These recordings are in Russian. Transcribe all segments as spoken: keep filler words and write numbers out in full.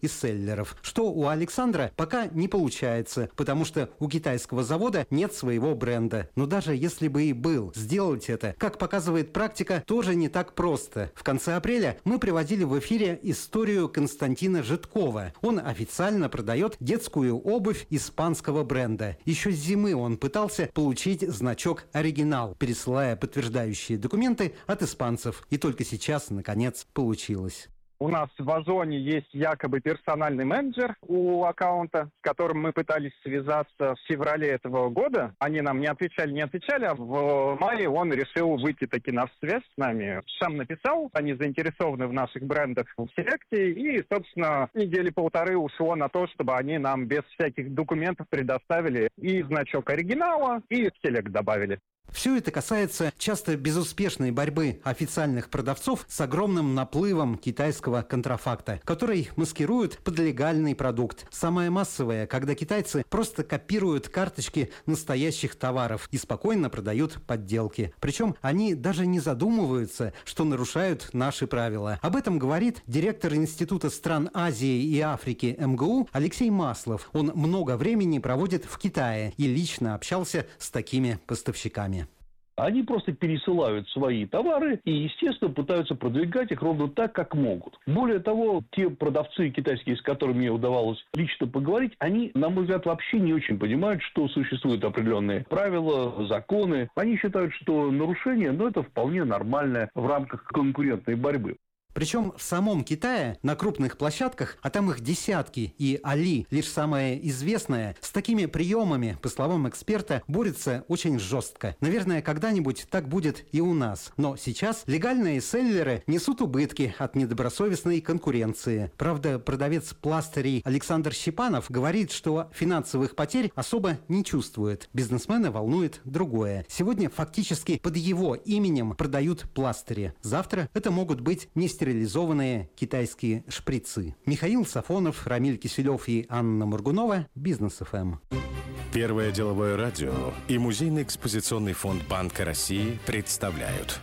и селлеров, что у Александра пока не получается, потому что у китайского завода нет своего бренда. Но даже если бы и был, сделать это, как показывает практика, тоже не так просто. В конце апреля мы приводили в эфире историю Константина Житкова. Он официально продает детскую обувь испанского бренда. Еще с зимы он пытался получить значок «Оригинал», пересылая подтверждающие документы от испанцев. И только сейчас, наконец, получилось. У нас в Озоне есть якобы персональный менеджер у аккаунта, с которым мы пытались связаться в феврале этого года. Они нам не отвечали, не отвечали, а в мае он решил выйти таки на связь с нами. Сам написал, они заинтересованы в наших брендах в селекте, и, собственно, недели полторы ушло на то, чтобы они нам без всяких документов предоставили и значок оригинала, и селект добавили. Все это касается часто безуспешной борьбы официальных продавцов с огромным наплывом китайского контрафакта, который маскируют под легальный продукт. Самое массовое, когда китайцы просто копируют карточки настоящих товаров и спокойно продают подделки. Причем они даже не задумываются, что нарушают наши правила. Об этом говорит директор Института стран Азии и Африки эм гэ у Алексей Маслов. Он много времени проводит в Китае и лично общался с такими поставщиками. Они просто пересылают свои товары и, естественно, пытаются продвигать их ровно так, как могут. Более того, те продавцы китайские, с которыми мне удавалось лично поговорить, они, на мой взгляд, вообще не очень понимают, что существуют определенные правила, законы. Они считают, что нарушение, ну, это вполне нормальное в рамках конкурентной борьбы. Причем в самом Китае, на крупных площадках, а там их десятки, и Али, лишь самая известная, с такими приемами, по словам эксперта, борется очень жестко. Наверное, когда-нибудь так будет и у нас. Но сейчас легальные селлеры несут убытки от недобросовестной конкуренции. Правда, продавец пластырей Александр Щепанов говорит, что финансовых потерь особо не чувствует. Бизнесмена волнует другое. Сегодня фактически под его именем продают пластыри. Завтра это могут быть не стерилизованные китайские шприцы. Михаил Сафонов, Рамиль Киселев и Анна Моргунова. Бизнес эф эм. Первое деловое радио и Музейный экспозиционный фонд Банка России представляют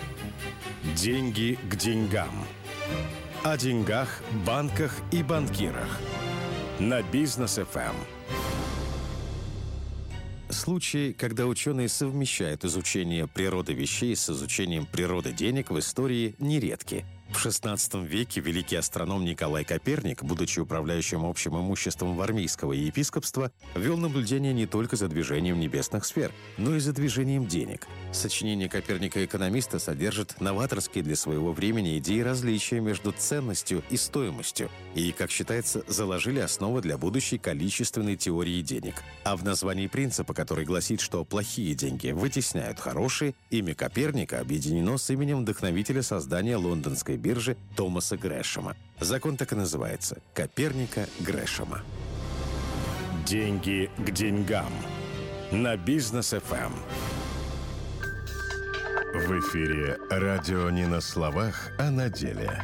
«Деньги к деньгам». О деньгах, банках и банкирах. На Бизнес эф эм. Случаи, когда ученые совмещают изучение природы вещей с изучением природы денег, в истории нередки. В шестнадцатом веке великий астроном Николай Коперник, будучи управляющим общим имуществом Вармийского епископства, вел наблюдение не только за движением небесных сфер, но и за движением денег. Сочинение Коперника-экономиста содержит новаторские для своего времени идеи различия между ценностью и стоимостью и, как считается, заложили основу для будущей количественной теории денег. А в названии принципа, который гласит, что плохие деньги вытесняют хорошие, имя Коперника объединено с именем вдохновителя создания лондонской биржи Томаса Грэшема. Закон так и называется – Коперника-Грэшема. Деньги к деньгам. На Бизнес эф эм. В эфире радио не на словах, а на деле.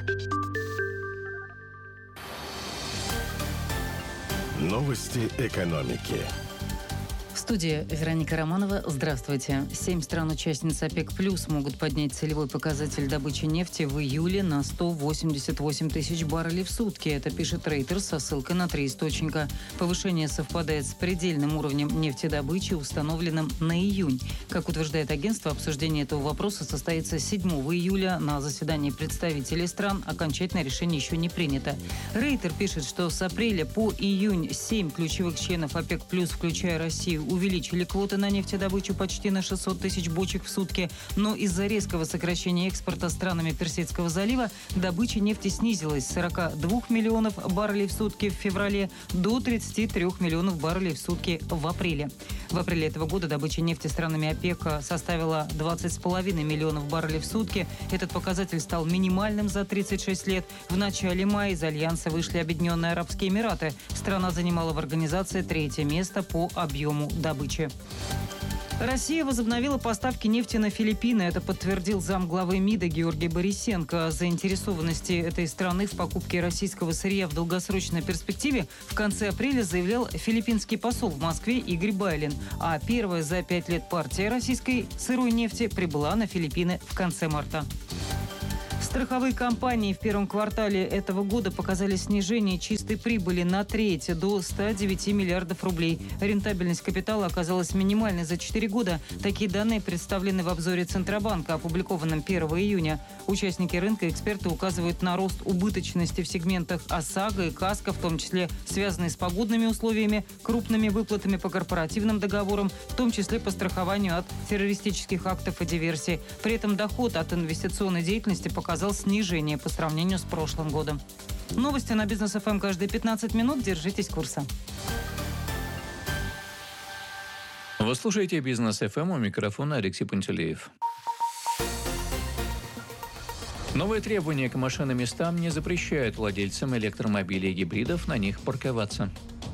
Новости экономики. В студии Вероника Романова. Здравствуйте. Семь стран-участниц ОПЕК+ могут поднять целевой показатель добычи нефти в июле на сто восемьдесят восемь тысяч баррелей в сутки. Это пишет Reuters со ссылкой на три источника. Повышение совпадает с предельным уровнем нефтедобычи, установленным на июнь. Как утверждает агентство, обсуждение этого вопроса состоится седьмого июля на заседании представителей стран. Окончательное решение еще не принято. Рейтер пишет, что с апреля по июнь семь ключевых членов ОПЕК+, включая Россию, увеличили квоты на нефтедобычу почти на шестьсот тысяч бочек в сутки, но из-за резкого сокращения экспорта странами Персидского залива добыча нефти снизилась с сорока двух миллионов баррелей в сутки в феврале до тридцати трёх миллионов баррелей в сутки в апреле. В апреле этого года добыча нефти странами ОПЕК составила двадцать с половиной миллионов баррелей в сутки. Этот показатель стал минимальным за тридцать шесть лет. В начале мая из Альянса вышли Объединенные Арабские Эмираты. Страна занимала в организации третье место по объему добычи. Россия возобновила поставки нефти на Филиппины. Это подтвердил замглавы МИДа Георгий Борисенко. О заинтересованности этой страны в покупке российского сырья в долгосрочной перспективе в конце апреля заявлял филиппинский посол в Москве Игорь Байлин. А первая за пять лет партия российской сырой нефти прибыла на Филиппины в конце марта. Страховые компании в первом квартале этого года показали снижение чистой прибыли на треть, до ста девяти миллиардов рублей. Рентабельность капитала оказалась минимальной за четыре года. Такие данные представлены в обзоре Центробанка, опубликованном первого июня. Участники рынка и эксперты указывают на рост убыточности в сегментах ОСАГО и КАСКО, в том числе связанные с погодными условиями, крупными выплатами по корпоративным договорам, в том числе по страхованию от террористических актов и диверсий. При этом доход от инвестиционной деятельности показал снижение по сравнению с прошлым годом. Новости на Бизнес эф эм каждые пятнадцать минут. Держитесь курса. Вы слушаете Бизнес эф эм, у микрофона Алексей Пантелеев. Новые требования к машиноместам не запрещают владельцам электромобилей и гибридов на них парковаться.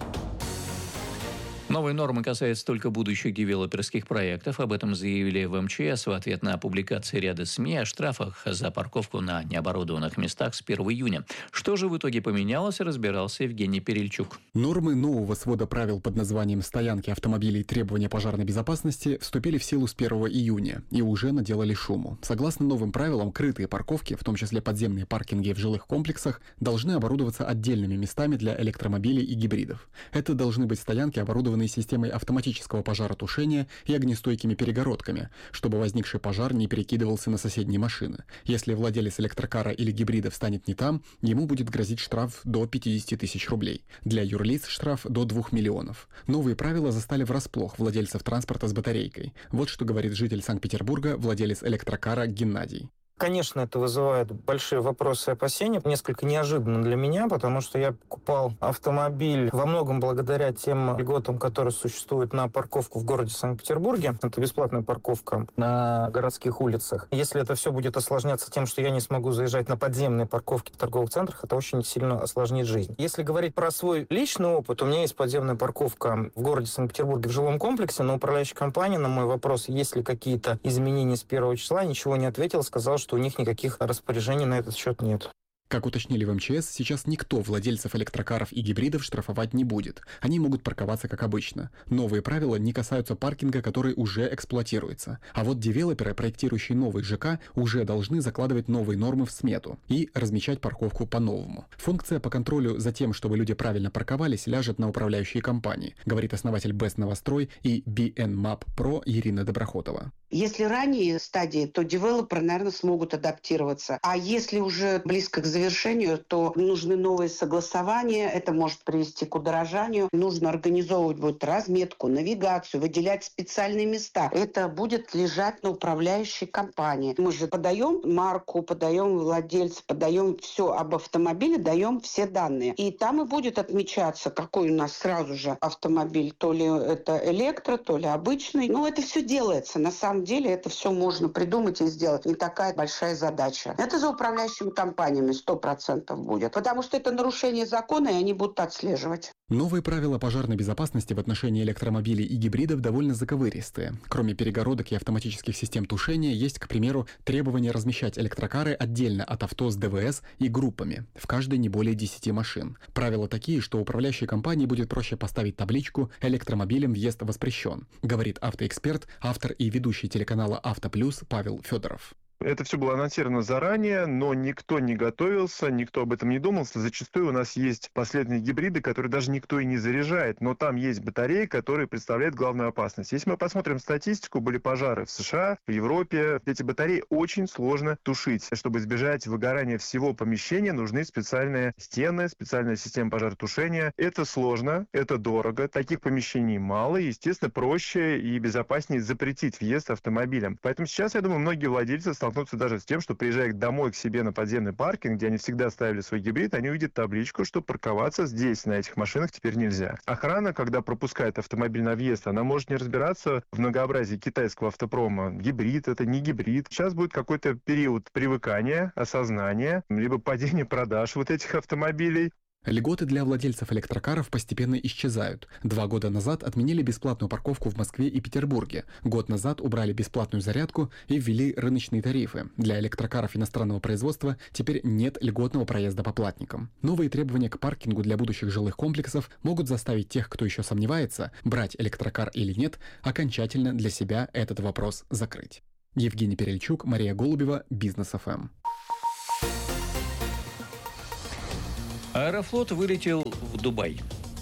Новые нормы касаются только будущих девелоперских проектов. Об этом заявили в эм че эс в ответ на публикации ряда СМИ о штрафах за парковку на необорудованных местах с первого июня. Что же в итоге поменялось, разбирался Евгений Перельчук. Нормы нового свода правил под названием «Стоянки автомобилей и требования пожарной безопасности» вступили в силу с первого июня и уже наделали шуму. Согласно новым правилам, крытые парковки, в том числе подземные паркинги в жилых комплексах, должны оборудоваться отдельными местами для электромобилей и гибридов. Это должны быть стоянки, оборудованные системой автоматического пожаротушения и огнестойкими перегородками, чтобы возникший пожар не перекидывался на соседние машины. Если владелец электрокара или гибрида встанет не там, ему будет грозить штраф до пятидесяти тысяч рублей. Для юрлиц штраф до двух миллионов. Новые правила застали врасплох владельцев транспорта с батарейкой. Вот что говорит житель Санкт-Петербурга, владелец электрокара Геннадий. Конечно, это вызывает большие вопросы и опасения. Несколько неожиданно для меня, потому что я покупал автомобиль во многом благодаря тем льготам, которые существуют на парковку в городе Санкт-Петербурге. Это бесплатная парковка на городских улицах. Если это все будет осложняться тем, что я не смогу заезжать на подземные парковки в торговых центрах, это очень сильно осложнит жизнь. Если говорить про свой личный опыт, у меня есть подземная парковка в городе Санкт-Петербурге в жилом комплексе, но управляющая компания на мой вопрос, есть ли какие-то изменения с первого числа, ничего не ответила, сказала, что что у них никаких распоряжений на этот счет нет. Как уточнили в эм че эс, сейчас никто владельцев электрокаров и гибридов штрафовать не будет. Они могут парковаться как обычно. Новые правила не касаются паркинга, который уже эксплуатируется. А вот девелоперы, проектирующие новый ЖК, уже должны закладывать новые нормы в смету и размещать парковку по-новому. Функция по контролю за тем, чтобы люди правильно парковались, ляжет на управляющие компании, говорит основатель Best Новострой и би эн Map Pro Ирина Доброхотова. Если ранние стадии, то девелоперы, наверное, смогут адаптироваться. А если уже близко к завершению, то нужны новые согласования. Это может привести к удорожанию. Нужно организовывать будет разметку, навигацию, выделять специальные места. Это будет лежать на управляющей компании. Мы же подаем марку, подаем владельца, подаем все об автомобиле, даем все данные. И там и будет отмечаться, какой у нас сразу же автомобиль. То ли это электро, то ли обычный. Но это все делается. На самом деле это все можно придумать и сделать. Не такая большая задача. Это за управляющими компаниями сто процентов будет. Потому что это нарушение закона, и они будут отслеживать. Новые правила пожарной безопасности в отношении электромобилей и гибридов довольно заковыристые. Кроме перегородок и автоматических систем тушения, есть, к примеру, требование размещать электрокары отдельно от авто с дэ вэ эс и группами, в каждой не более десяти машин. Правила такие, что управляющей компании будет проще поставить табличку «Электромобилем въезд воспрещен», говорит автоэксперт, автор и ведущий телеканала «Авто Плюс» Павел Федоров. Это все было анонсировано заранее, но никто не готовился, никто об этом не думал. Зачастую у нас есть последние гибриды, которые даже никто и не заряжает, но там есть батареи, которые представляют главную опасность. Если мы посмотрим статистику, были пожары в США, в Европе. Эти батареи очень сложно тушить. Чтобы избежать выгорания всего помещения, нужны специальные стены, специальная система пожаротушения. Это сложно, это дорого, таких помещений мало, и, естественно, проще и безопаснее запретить въезд автомобилям. Поэтому сейчас, я думаю, многие владельцы столкнуться даже с тем, что приезжая домой к себе на подземный паркинг, где они всегда ставили свой гибрид, они увидят табличку, что парковаться здесь, на этих машинах, теперь нельзя. Охрана, когда пропускает автомобиль на въезд, она может не разбираться в многообразии китайского автопрома. Гибрид, это не гибрид. Сейчас будет какой-то период привыкания, осознания, либо падения продаж вот этих автомобилей. Льготы для владельцев электрокаров постепенно исчезают. Два года назад отменили бесплатную парковку в Москве и Петербурге. Год назад убрали бесплатную зарядку и ввели рыночные тарифы. Для электрокаров иностранного производства теперь нет льготного проезда по платникам. Новые требования к паркингу для будущих жилых комплексов могут заставить тех, кто еще сомневается, брать электрокар или нет, окончательно для себя этот вопрос закрыть. Евгений Перельчук, Мария Голубева, Бизнес эф эм. Аэрофлот вылетел в Дубай.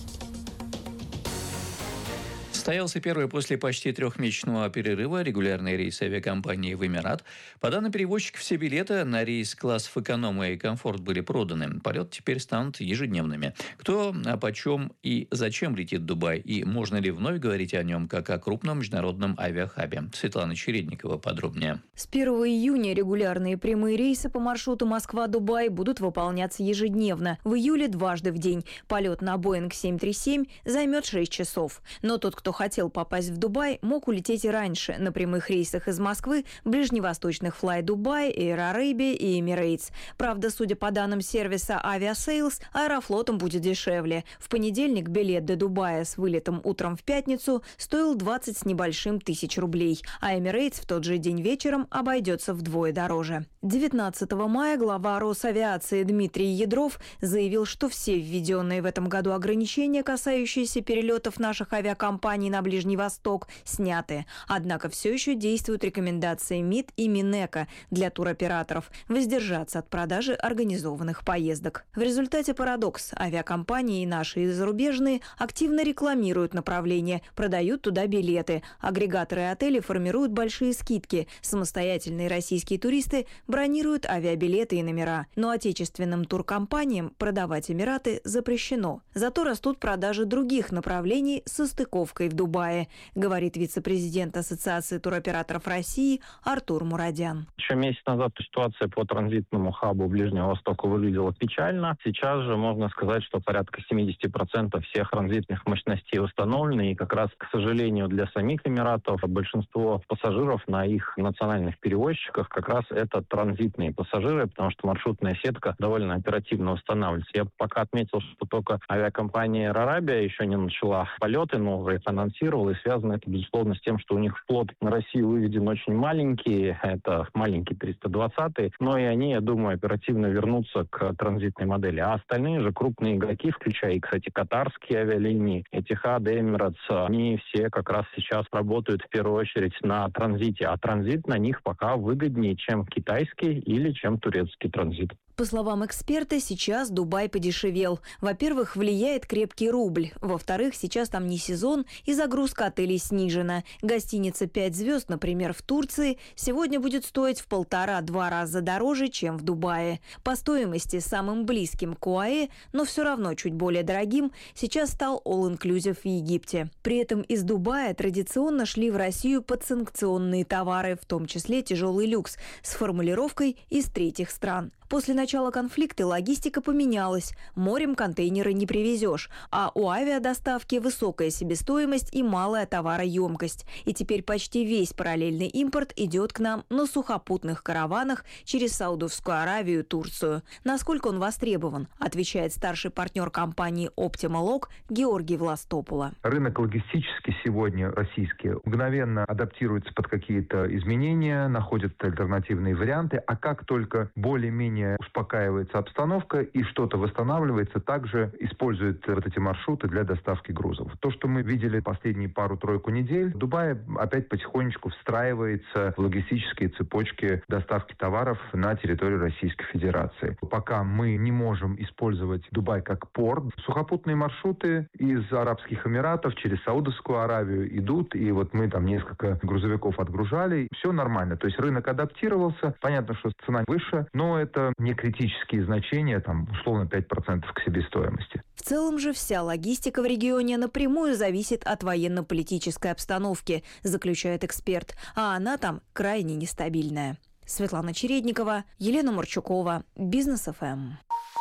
Состоялся первый после почти трехмесячного перерыва регулярный рейс авиакомпании в Эмират. По данным перевозчиков, все билеты на рейс классов эконома и комфорт были проданы. Полеты теперь станут ежедневными. Кто, а почем и зачем летит в Дубай? И можно ли вновь говорить о нем как о крупном международном авиахабе? Светлана Чередникова подробнее. С первого июня регулярные прямые рейсы по маршруту Москва-Дубай будут выполняться ежедневно. В июле дважды в день. Полет на Боинг семь три семь займет шесть часов. Но тот, кто хотел попасть в Дубай, мог улететь и раньше на прямых рейсах из Москвы, ближневосточных Fly Dubai, Air Arabia и Emirates. Правда, судя по данным сервиса Aviasales, Аэрофлотом будет дешевле. В понедельник билет до Дубая с вылетом утром в пятницу стоил двадцать с небольшим тысяч рублей, а Emirates в тот же день вечером обойдется вдвое дороже. девятнадцатого мая глава Росавиации Дмитрий Ядров заявил, что все введенные в этом году ограничения, касающиеся перелетов наших авиакомпаний на Ближний Восток, сняты. Однако все еще действуют рекомендации МИД и Минэко для туроператоров воздержаться от продажи организованных поездок. В результате парадокс. Авиакомпании и наши и зарубежные активно рекламируют направление, продают туда билеты. Агрегаторы и отели формируют большие скидки. Самостоятельные российские туристы бронируют авиабилеты и номера. Но отечественным туркомпаниям продавать Эмираты запрещено. Зато растут продажи других направлений со стыковкой в Дубае, говорит вице-президент Ассоциации туроператоров России Артур Мурадян. Еще месяц назад ситуация по транзитному хабу Ближнего Востока выглядела печально. Сейчас же можно сказать, что порядка семьдесят процентов всех транзитных мощностей установлены. И как раз, к сожалению, для самих Эмиратов большинство пассажиров на их национальных перевозчиках как раз это транзитные пассажиры, потому что маршрутная сетка довольно оперативно устанавливается. Я пока отметил, что только авиакомпания Air Arabia еще не начала полеты новые, анонсировала, и связано это, безусловно, с тем, что у них флот на Россию выведен очень маленький, это маленький триста двадцатый, но и они, я думаю, оперативно вернутся к транзитной модели. А остальные же крупные игроки, включая, кстати, катарские авиалинии, Etihad, Emirates, они все как раз сейчас работают в первую очередь на транзите, а транзит на них пока выгоднее, чем китайский или чем турецкий транзит. По словам эксперта, сейчас Дубай подешевел. Во-первых, влияет крепкий рубль. Во-вторых, сейчас там не сезон и загрузка отелей снижена. Гостиница пять звезд, например, в Турции, сегодня будет стоить в полтора-два раза дороже, чем в Дубае. По стоимости самым близким к ОАЭ, но все равно чуть более дорогим, сейчас стал All-Inclusive в Египте. При этом из Дубая традиционно шли в Россию подсанкционные товары, в том числе тяжелый люкс, с формулировкой «из третьих стран». После начала конфликта логистика поменялась. Морем контейнеры не привезешь, а у авиадоставки высокая себестоимость и малая товароемкость. И теперь почти весь параллельный импорт идет к нам на сухопутных караванах через Саудовскую Аравию и Турцию. Насколько он востребован, отвечает старший партнер компании Optimalog Георгий Властопула. Рынок логистический сегодня российский мгновенно адаптируется под какие-то изменения, находит альтернативные варианты, а как только более-менее успокаивается обстановка и что-то восстанавливается, также используют вот эти маршруты для доставки грузов. То, что мы видели последние пару-тройку недель, Дубай опять потихонечку встраивается в логистические цепочки доставки товаров на территорию Российской Федерации. Пока мы не можем использовать Дубай как порт, сухопутные маршруты из Арабских Эмиратов через Саудовскую Аравию идут, и вот мы там несколько грузовиков отгружали, все нормально. То есть рынок адаптировался, понятно, что цена выше, но это не критические значения, там, условно, пять процентов к себестоимости. В целом же вся логистика в регионе напрямую зависит от военно-политической обстановки, заключает эксперт, а она там крайне нестабильная. Светлана Чередникова, Елена Марчукова, Бизнес эф эм.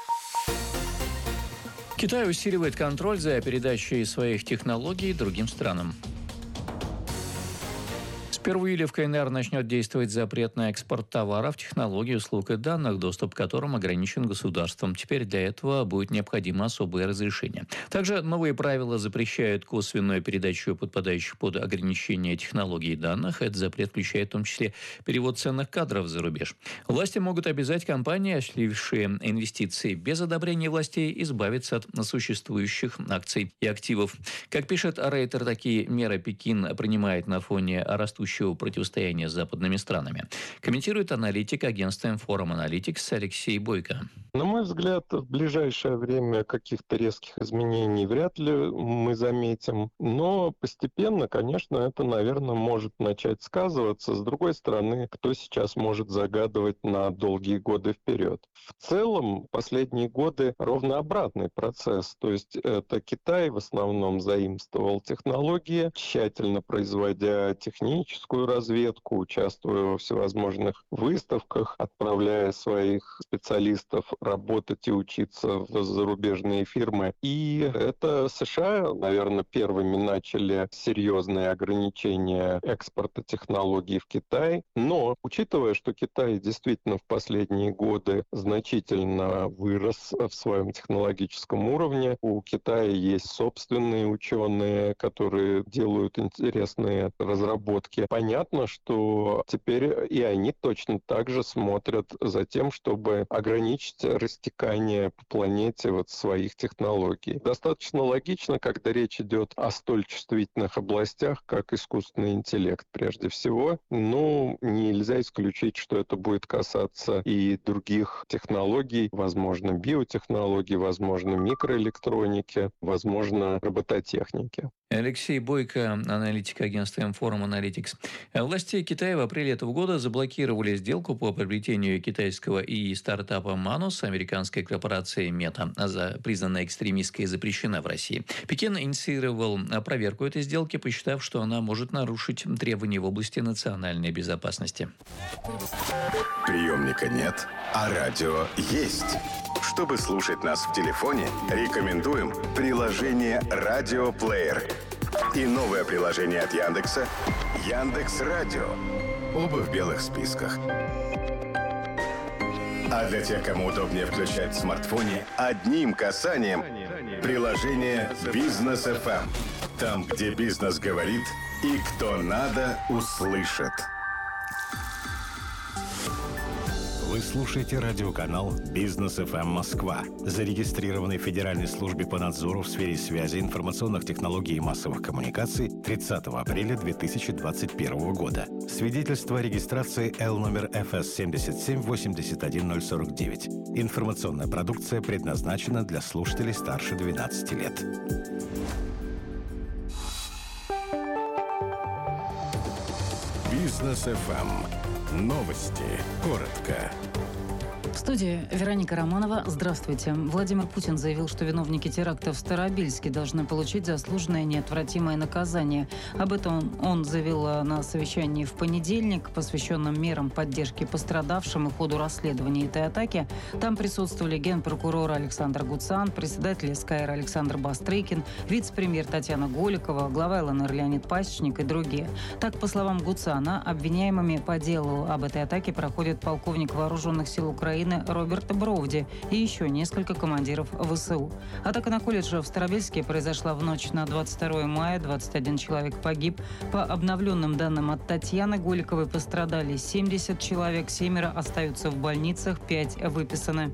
Китай усиливает контроль за передачей своих технологий другим странам. С первого июля в ка эн эр начнет действовать запрет на экспорт товаров, технологий, услуг и данных, доступ к которым ограничен государством. Теперь для этого будет необходимо особое разрешение. Также новые правила запрещают косвенную передачу подпадающих под ограничение технологий и данных. Этот запрет включает в том числе перевод ценных кадров за рубеж. Власти могут обязать компании, осуществившие инвестиции без одобрения властей, избавиться от существующих акций и активов. Как пишет Рейтер, такие меры Пекин принимает на фоне растущей помощью противостояния с западными странами. Комментирует аналитик агентства Inforum Analytics Алексей Бойко. На мой взгляд, в ближайшее время каких-то резких изменений вряд ли мы заметим, но постепенно, конечно, это, наверное, может начать сказываться. С другой стороны, кто сейчас может загадывать на долгие годы вперед? В целом, последние годы ровно обратный процесс, то есть это Китай в основном заимствовал технологии, тщательно производя техническую разведку, участвуя во всевозможных выставках, отправляя своих специалистов работать и учиться в зарубежные фирмы. И это США, наверное, первыми начали серьезные ограничения экспорта технологий в Китай. Но, учитывая, что Китай действительно в последние годы значительно вырос в своем технологическом уровне, у Китая есть собственные ученые, которые делают интересные разработки. Понятно, что теперь и они точно так же смотрят за тем, чтобы ограничить растекание по планете вот своих технологий. Достаточно логично, когда речь идет о столь чувствительных областях, как искусственный интеллект прежде всего. Ну, нельзя исключить, что это будет касаться и других технологий, возможно, биотехнологий, возможно, микроэлектроники, возможно, робототехники. Алексей Бойко, аналитик агентства Inforum Analytics. Власти Китая в апреле этого года заблокировали сделку по приобретению китайского ИИ стартапа Manus американской корпорацией Meta, за признанная экстремистской и запрещена в России. Пекин инициировал проверку этой сделки, посчитав, что она может нарушить требования в области национальной безопасности. Приемника нет, а радио есть. Чтобы слушать нас в телефоне, рекомендуем приложение «Радиоплеер» и новое приложение от Яндекса «Яндекс.Радио». Оба в белых списках. А для тех, кому удобнее включать в смартфоне, одним касанием приложение «Бизнес эф эм». Там, где бизнес говорит и кто надо, услышит. Вы слушаете радиоканал «Бизнес эф эм Москва», зарегистрированный в Федеральной службе по надзору в сфере связи, информационных технологий и массовых коммуникаций тридцатого апреля две тысячи двадцать первого года. Свидетельство о регистрации Л номер эф эс семь семь восемь один ноль сорок девять. Информационная продукция предназначена для слушателей старше двенадцати лет. «Бизнес эф эм». Новости. Коротко. В студии Вероника Романова. Здравствуйте. Владимир Путин заявил, что виновники теракта в Старобельске должны получить заслуженное неотвратимое наказание. Об этом он заявил на совещании в понедельник, посвященном мерам поддержки пострадавшим и ходу расследования этой атаки. Там присутствовали генпрокурор Александр Гуцан, председатель СКР Александр Бастрыкин, вице-премьер Татьяна Голикова, глава эл эн эр Леонид Пасечник и другие. Так, по словам Гуцана, обвиняемыми по делу об этой атаке проходят полковник вооруженных сил Украины Роберт Бровди и еще несколько командиров вэ эс у. Атака на колледж в Старобельске произошла в ночь на двадцать второе мая. двадцать один человек погиб. По обновленным данным от Татьяны Голиковой пострадали семьдесят человек, семеро остаются в больницах, пять выписаны.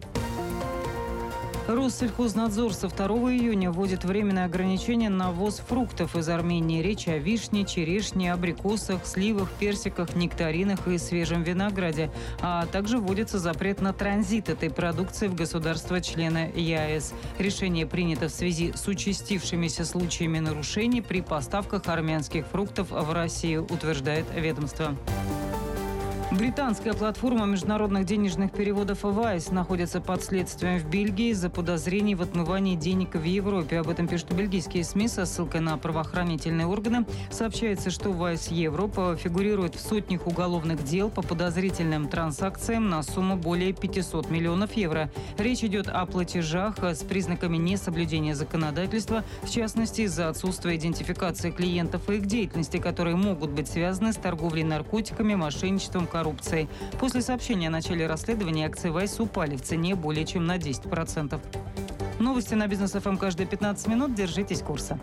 Россельхознадзор со второго июня вводит временное ограничение на ввоз фруктов из Армении. Речь о вишне, черешне, абрикосах, сливах, персиках, нектаринах и свежем винограде. А также вводится запрет на транзит этой продукции в государства-члены е а эс. Решение принято в связи с участившимися случаями нарушений при поставках армянских фруктов в Россию, утверждает ведомство. Британская платформа международных денежных переводов Wise находится под следствием в Бельгии из-за подозрений в отмывании денег в Европе. Об этом пишут бельгийские СМИ со ссылкой на правоохранительные органы. Сообщается, что Wise Европа фигурирует в сотнях уголовных дел по подозрительным транзакциям на сумму более пятисот миллионов евро. Речь идет о платежах с признаками несоблюдения законодательства, в частности, из-за отсутствия идентификации клиентов и их деятельности, которые могут быть связаны с торговлей наркотиками, мошенничеством, коррупцией. После сообщения о начале расследования акции Wise упали в цене более чем на десять процентов. Новости на Бизнес эф эм каждые пятнадцать минут. Держитесь курса.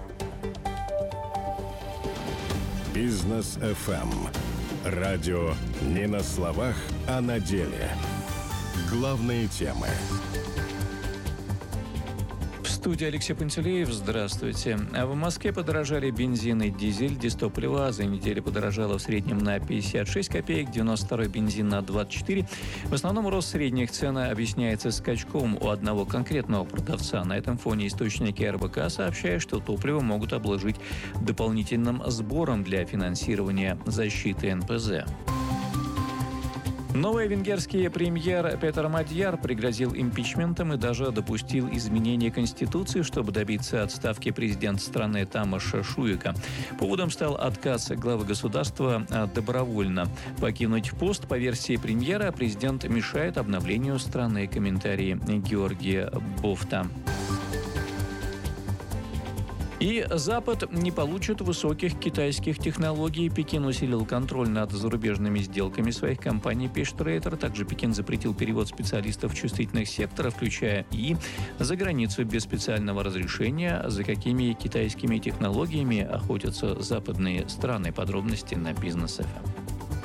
Бизнес эф эм. Радио не на словах, а на деле. Главные темы. В студии Алексей Пантелеев. Здравствуйте. В Москве подорожали бензин и дизель. Дистопливо за неделю подорожало в среднем на пятьдесят шесть копеек, девяносто второй бензин на двадцать четыре. В основном рост средних цен объясняется скачком у одного конкретного продавца. На этом фоне источники эр бэ ка сообщают, что топливо могут обложить дополнительным сбором для финансирования защиты эн пэ зэ. Новый венгерский премьер Петер Мадьяр пригрозил импичментом и даже допустил изменение Конституции, чтобы добиться отставки президента страны Тамаша Шуйка. Поводом стал отказ главы государства добровольно покинуть пост. По версии премьера, президент мешает обновлению страны. Комментарии Георгия Бофта. И Запад не получит высоких китайских технологий. Пекин усилил контроль над зарубежными сделками своих компаний, пишет Рейтер. Также Пекин запретил перевод специалистов чувствительных секторов, включая и за границу без специального разрешения. За какими китайскими технологиями охотятся западные страны? Подробности на Бизнес эф эм.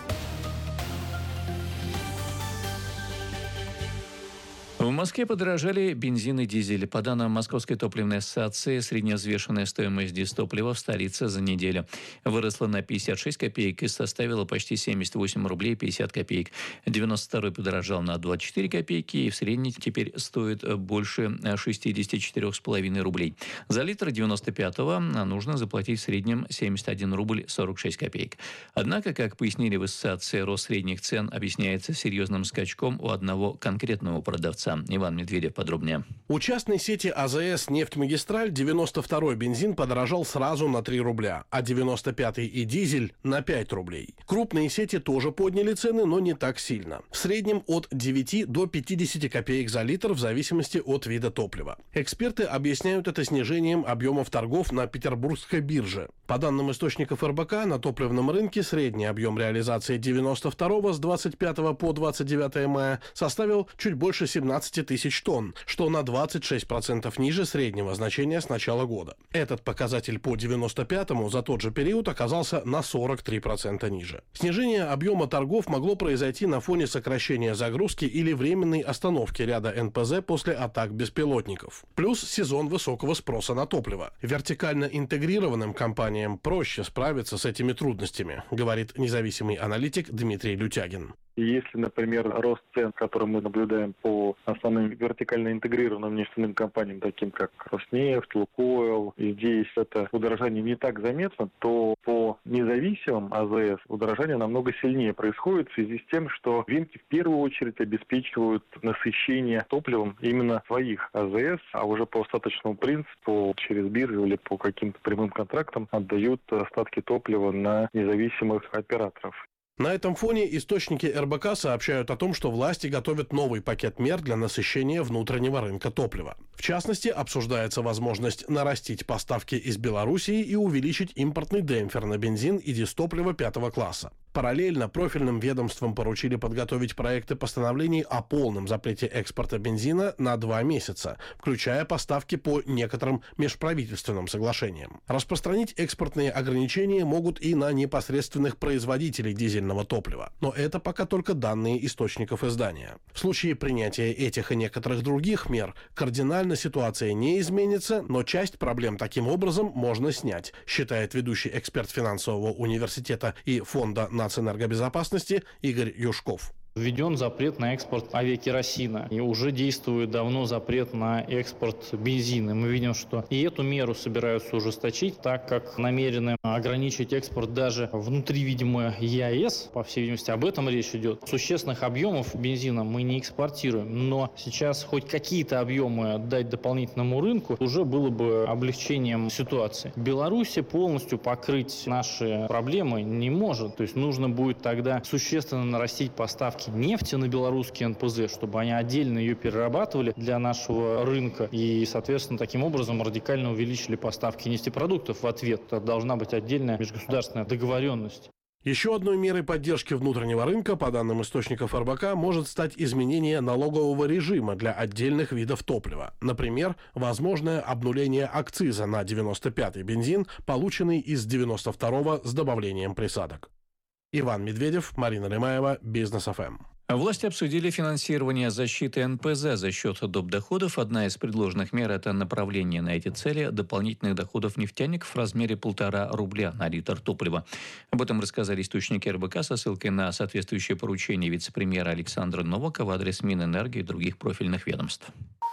В Москве подорожали бензин и дизель. По данным Московской топливной ассоциации, средневзвешенная стоимость дистоплива в столице за неделю выросла на пятьдесят шесть копеек и составила почти семьдесят восемь рублей пятьдесят копеек. девяносто второй подорожал на двадцать четыре копейки и в среднем теперь стоит больше шестьдесят четыре с половиной рублей. За литр девяносто пятого нужно заплатить в среднем семьдесят один рубль сорок шесть копеек. Однако, как пояснили в ассоциации, рост средних цен объясняется серьезным скачком у одного конкретного продавца. Иван Медведев подробнее. У частной сети а зэ эс «Нефтьмагистраль» девяносто второй бензин подорожал сразу на три рубля, а девяносто пятый и дизель на пять рублей. Крупные сети тоже подняли цены, но не так сильно. В среднем от девяти до пятидесяти копеек за литр в зависимости от вида топлива. Эксперты объясняют это снижением объемов торгов на петербургской бирже. По данным источников эр бэ ка, на топливном рынке средний объем реализации девяносто второго с двадцать пятого по двадцать девятое мая составил чуть больше семнадцати тысяч тонн, что на двадцать шесть процентов ниже среднего значения с начала года. Этот показатель по девяносто пятому за тот же период оказался на сорок три процента ниже. Снижение объема торгов могло произойти на фоне сокращения загрузки или временной остановки ряда эн пэ зэ после атак беспилотников. Плюс сезон высокого спроса на топливо. Вертикально интегрированным компаниям проще справиться с этими трудностями, говорит независимый аналитик Дмитрий Лютягин. Если, например, рост цен, который мы наблюдаем по основным вертикально интегрированным нефтяным компаниям, таким как Роснефть, Лукойл, и здесь это удорожание не так заметно, то по независимым а зэ эс удорожание намного сильнее происходит в связи с тем, что рынки в первую очередь обеспечивают насыщение топливом именно своих а зэ эс, а уже по остаточному принципу через биржу или по каким-то прямым контрактам отдают остатки топлива на независимых операторов. На этом фоне источники эр бэ ка сообщают о том, что власти готовят новый пакет мер для насыщения внутреннего рынка топлива. В частности, обсуждается возможность нарастить поставки из Белоруссии и увеличить импортный демпфер на бензин и дистопливо пятого класса. Параллельно профильным ведомствам поручили подготовить проекты постановлений о полном запрете экспорта бензина на два месяца, включая поставки по некоторым межправительственным соглашениям. Распространить экспортные ограничения могут и на непосредственных производителей дизельного топлива. Но это пока только данные источников издания. В случае принятия этих и некоторых других мер кардинально ситуация не изменится, но часть проблем таким образом можно снять, считает ведущий эксперт финансового университета и фонда нацэнергобезопасности Игорь Юшков. Введен запрет на экспорт авиакеросина. И уже действует давно запрет на экспорт бензина. Мы видим, что и эту меру собираются ужесточить, так как намерены ограничить экспорт даже внутри, видимо, е а эс. По всей видимости, об этом речь идет. Существенных объемов бензина мы не экспортируем, но сейчас хоть какие-то объемы дать дополнительному рынку уже было бы облегчением ситуации. Беларусь полностью покрыть наши проблемы не может. То есть нужно будет тогда существенно нарастить поставки нефти на белорусский эн пэ зэ, чтобы они отдельно ее перерабатывали для нашего рынка и, соответственно, таким образом радикально увеличили поставки нефтепродуктов в ответ. Это должна быть отдельная межгосударственная договоренность. Еще одной мерой поддержки внутреннего рынка, по данным источников эр бэ ка, может стать изменение налогового режима для отдельных видов топлива. Например, возможное обнуление акциза на девяносто пятый бензин, полученный из девяносто второго с добавлением присадок. Иван Медведев, Марина Лемаева, Бизнес эф эм. Власти обсудили финансирование защиты эн пэ зэ за счет доп. Доходов. Одна из предложенных мер – это направление на эти цели дополнительных доходов нефтяников в размере полтора рубля на литр топлива. Об этом рассказали источники эр бэ ка со ссылкой на соответствующее поручение вице-премьера Александра Новака в адрес Минэнерго и других профильных ведомств.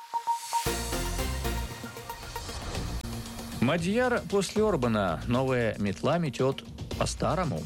Мадьяр после Орбана. Новая метла метет по-старому.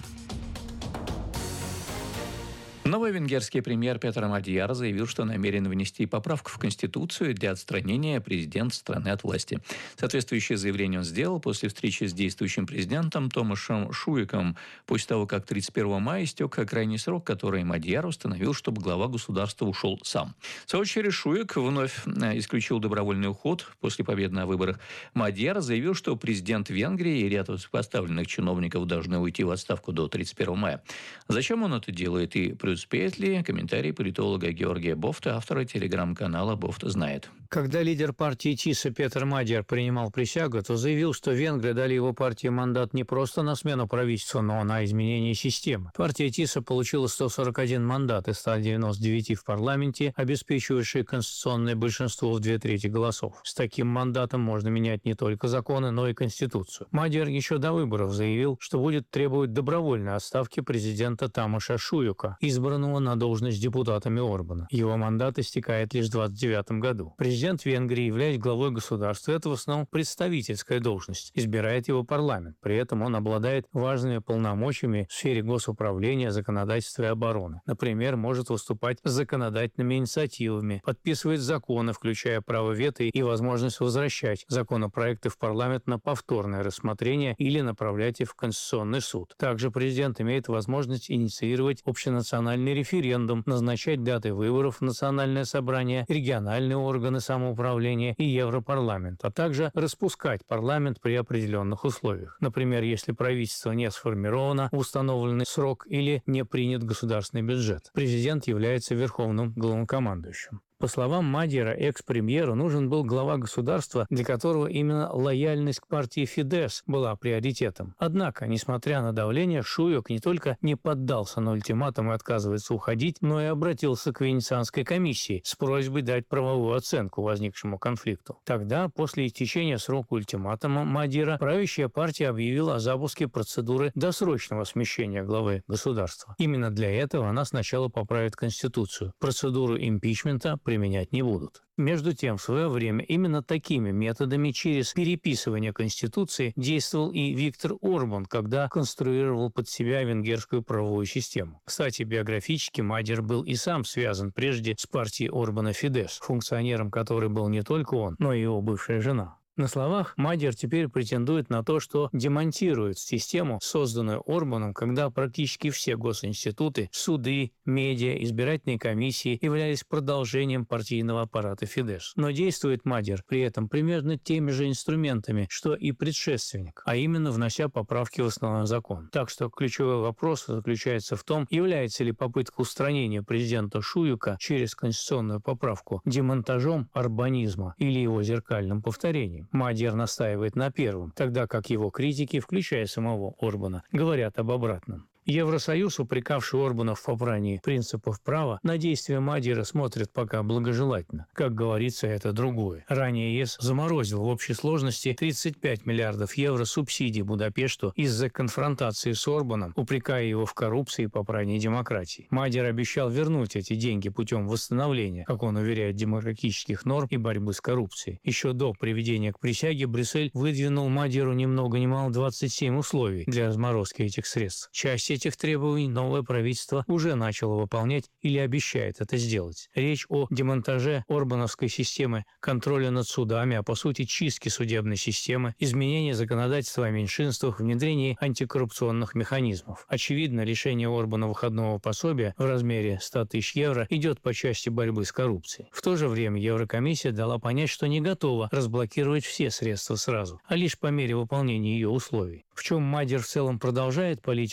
Новый венгерский премьер Петр Мадьяр заявил, что намерен внести поправку в Конституцию для отстранения президента страны от власти. Соответствующее заявление он сделал после встречи с действующим президентом Томашем Шуиком, после того, как тридцать первого мая истек крайний срок, который Мадьяр установил, чтобы глава государства ушел сам. В свою очередь Шуик вновь исключил добровольный уход после победы на выборах. Мадьяр заявил, что президент Венгрии и ряд высокопоставленных чиновников должны уйти в отставку до тридцать первого мая. Зачем он это делает и преуспеет ли? Комментарий политолога Георгия Бофта, автора телеграм-канала «Бофта знает». Когда лидер партии ТИСа Петр Мадьяр принимал присягу, то заявил, что венгры дали его партии мандат не просто на смену правительства, но на изменение системы. Партия ТИСа получила сто сорок один мандат из ста девяноста девяти в парламенте, обеспечивавший конституционное большинство в две трети голосов. С таким мандатом можно менять не только законы, но и Конституцию. Мадьяр еще до выборов заявил, что будет требовать добровольной отставки президента Тамаша Шуика, избранного на должность депутатами Орбана. Его мандат истекает лишь в двадцать девятом году. Президент Венгрии, являясь главой государства, это в основном представительская должность. Избирает его парламент. При этом он обладает важными полномочиями в сфере госуправления, законодательства и обороны. Например, может выступать с законодательными инициативами, подписывать законы, включая право вето и возможность возвращать законопроекты в парламент на повторное рассмотрение или направлять их в Конституционный суд. Также президент имеет возможность инициировать общенациональный референдум, назначать даты выборов в Национальное собрание, региональные органы самоуправления и Европарламент, а также распускать парламент при определенных условиях. Например, если правительство не сформировано в установленный срок или не принят государственный бюджет. Президент является верховным главнокомандующим. По словам Мадьяра, экс-премьеру нужен был глава государства, для которого именно лояльность к партии Фидеш была приоритетом. Однако, несмотря на давление, Шуик не только не поддался на ультиматум и отказывается уходить, но и обратился к Венецианской комиссии с просьбой дать правовую оценку возникшему конфликту. Тогда, после истечения срока ультиматума Мадьяра, правящая партия объявила о запуске процедуры досрочного смещения главы государства. Именно для этого она сначала поправит Конституцию. Процедуру импичмента применять не будут. Между тем, в свое время именно такими методами через переписывание Конституции действовал и Виктор Орбан, когда конструировал под себя венгерскую правовую систему. Кстати, биографически Мадьяр был и сам связан прежде с партией Орбана Фидеш, функционером которой был не только он, но и его бывшая жена. На словах Мадьяр теперь претендует на то, что демонтирует систему, созданную Орбаном, когда практически все госинституты, суды, медиа, избирательные комиссии являлись продолжением партийного аппарата Фидеш. Но действует Мадьяр при этом примерно теми же инструментами, что и предшественник, а именно внося поправки в основной закон. Так что ключевой вопрос заключается в том, является ли попытка устранения президента Шуика через конституционную поправку демонтажом орбанизма или его зеркальным повторением. Мадьяр настаивает на первом, тогда как его критики, включая самого Орбана, говорят об обратном. Евросоюз, упрекавший Орбана в попрании принципов права, на действия Мадьяра смотрит пока благожелательно. Как говорится, это другое. Ранее ЕС заморозил в общей сложности тридцать пять миллиардов евро субсидий Будапешту из-за конфронтации с Орбаном, упрекая его в коррупции и попрании демократии. Мадьяр обещал вернуть эти деньги путем восстановления, как он уверяет, демократических норм и борьбы с коррупцией. Еще до приведения к присяге Брюссель выдвинул Мадьяру ни много ни мало двадцать семь условий для разморозки этих средств. Часть этих требований новое правительство уже начало выполнять или обещает это сделать. Речь о демонтаже орбановской системы контроля над судами, а по сути чистки судебной системы, изменении законодательства о меньшинствах, внедрении антикоррупционных механизмов. Очевидно, решение Орбана выходного пособия в размере ста тысяч евро идет по части борьбы с коррупцией. В то же время Еврокомиссия дала понять, что не готова разблокировать все средства сразу, а лишь по мере выполнения ее условий. В чем Мадьяр в целом продолжает политику Орбана,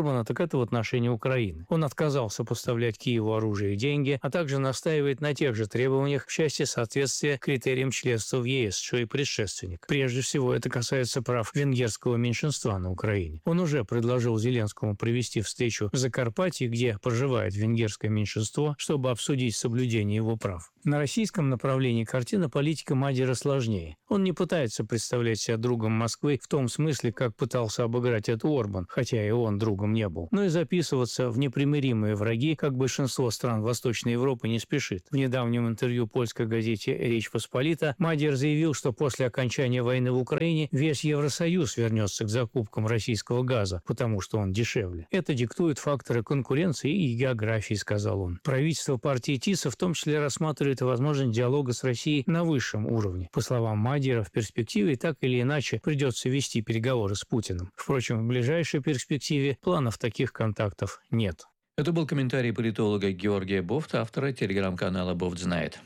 Орбана, так это в отношении Украины. Он отказался поставлять Киеву оружие и деньги, а также настаивает на тех же требованиях в части соответствия критериям членства в ЕС, что и предшественник. Прежде всего, это касается прав венгерского меньшинства на Украине. Он уже предложил Зеленскому провести встречу в Закарпатье, где проживает венгерское меньшинство, чтобы обсудить соблюдение его прав. На российском направлении картина политика Мадера сложнее. Он не пытается представлять себя другом Москвы в том смысле, как пытался обыграть это Орбан, хотя и он другом не был, но и записываться в непримиримые враги, как большинство стран Восточной Европы, не спешит. В недавнем интервью польской газете «Речь Посполита» Мадер заявил, что после окончания войны в Украине весь Евросоюз вернется к закупкам российского газа, потому что он дешевле. Это диктуют факторы конкуренции и географии, сказал он. Правительство партии ТИСа в том числе рассматривает возможность диалога с Россией на высшем уровне. По словам Мадера, в перспективе так или иначе придется вести переговоры с Путиным. Впрочем, в ближайшей перспективе планов таких контактов нет. Это был комментарий политолога Георгия Бофта, автора телеграм-канала «Бофт знает».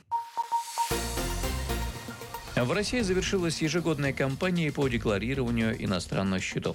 В России завершилась ежегодная кампания по декларированию иностранных счетов.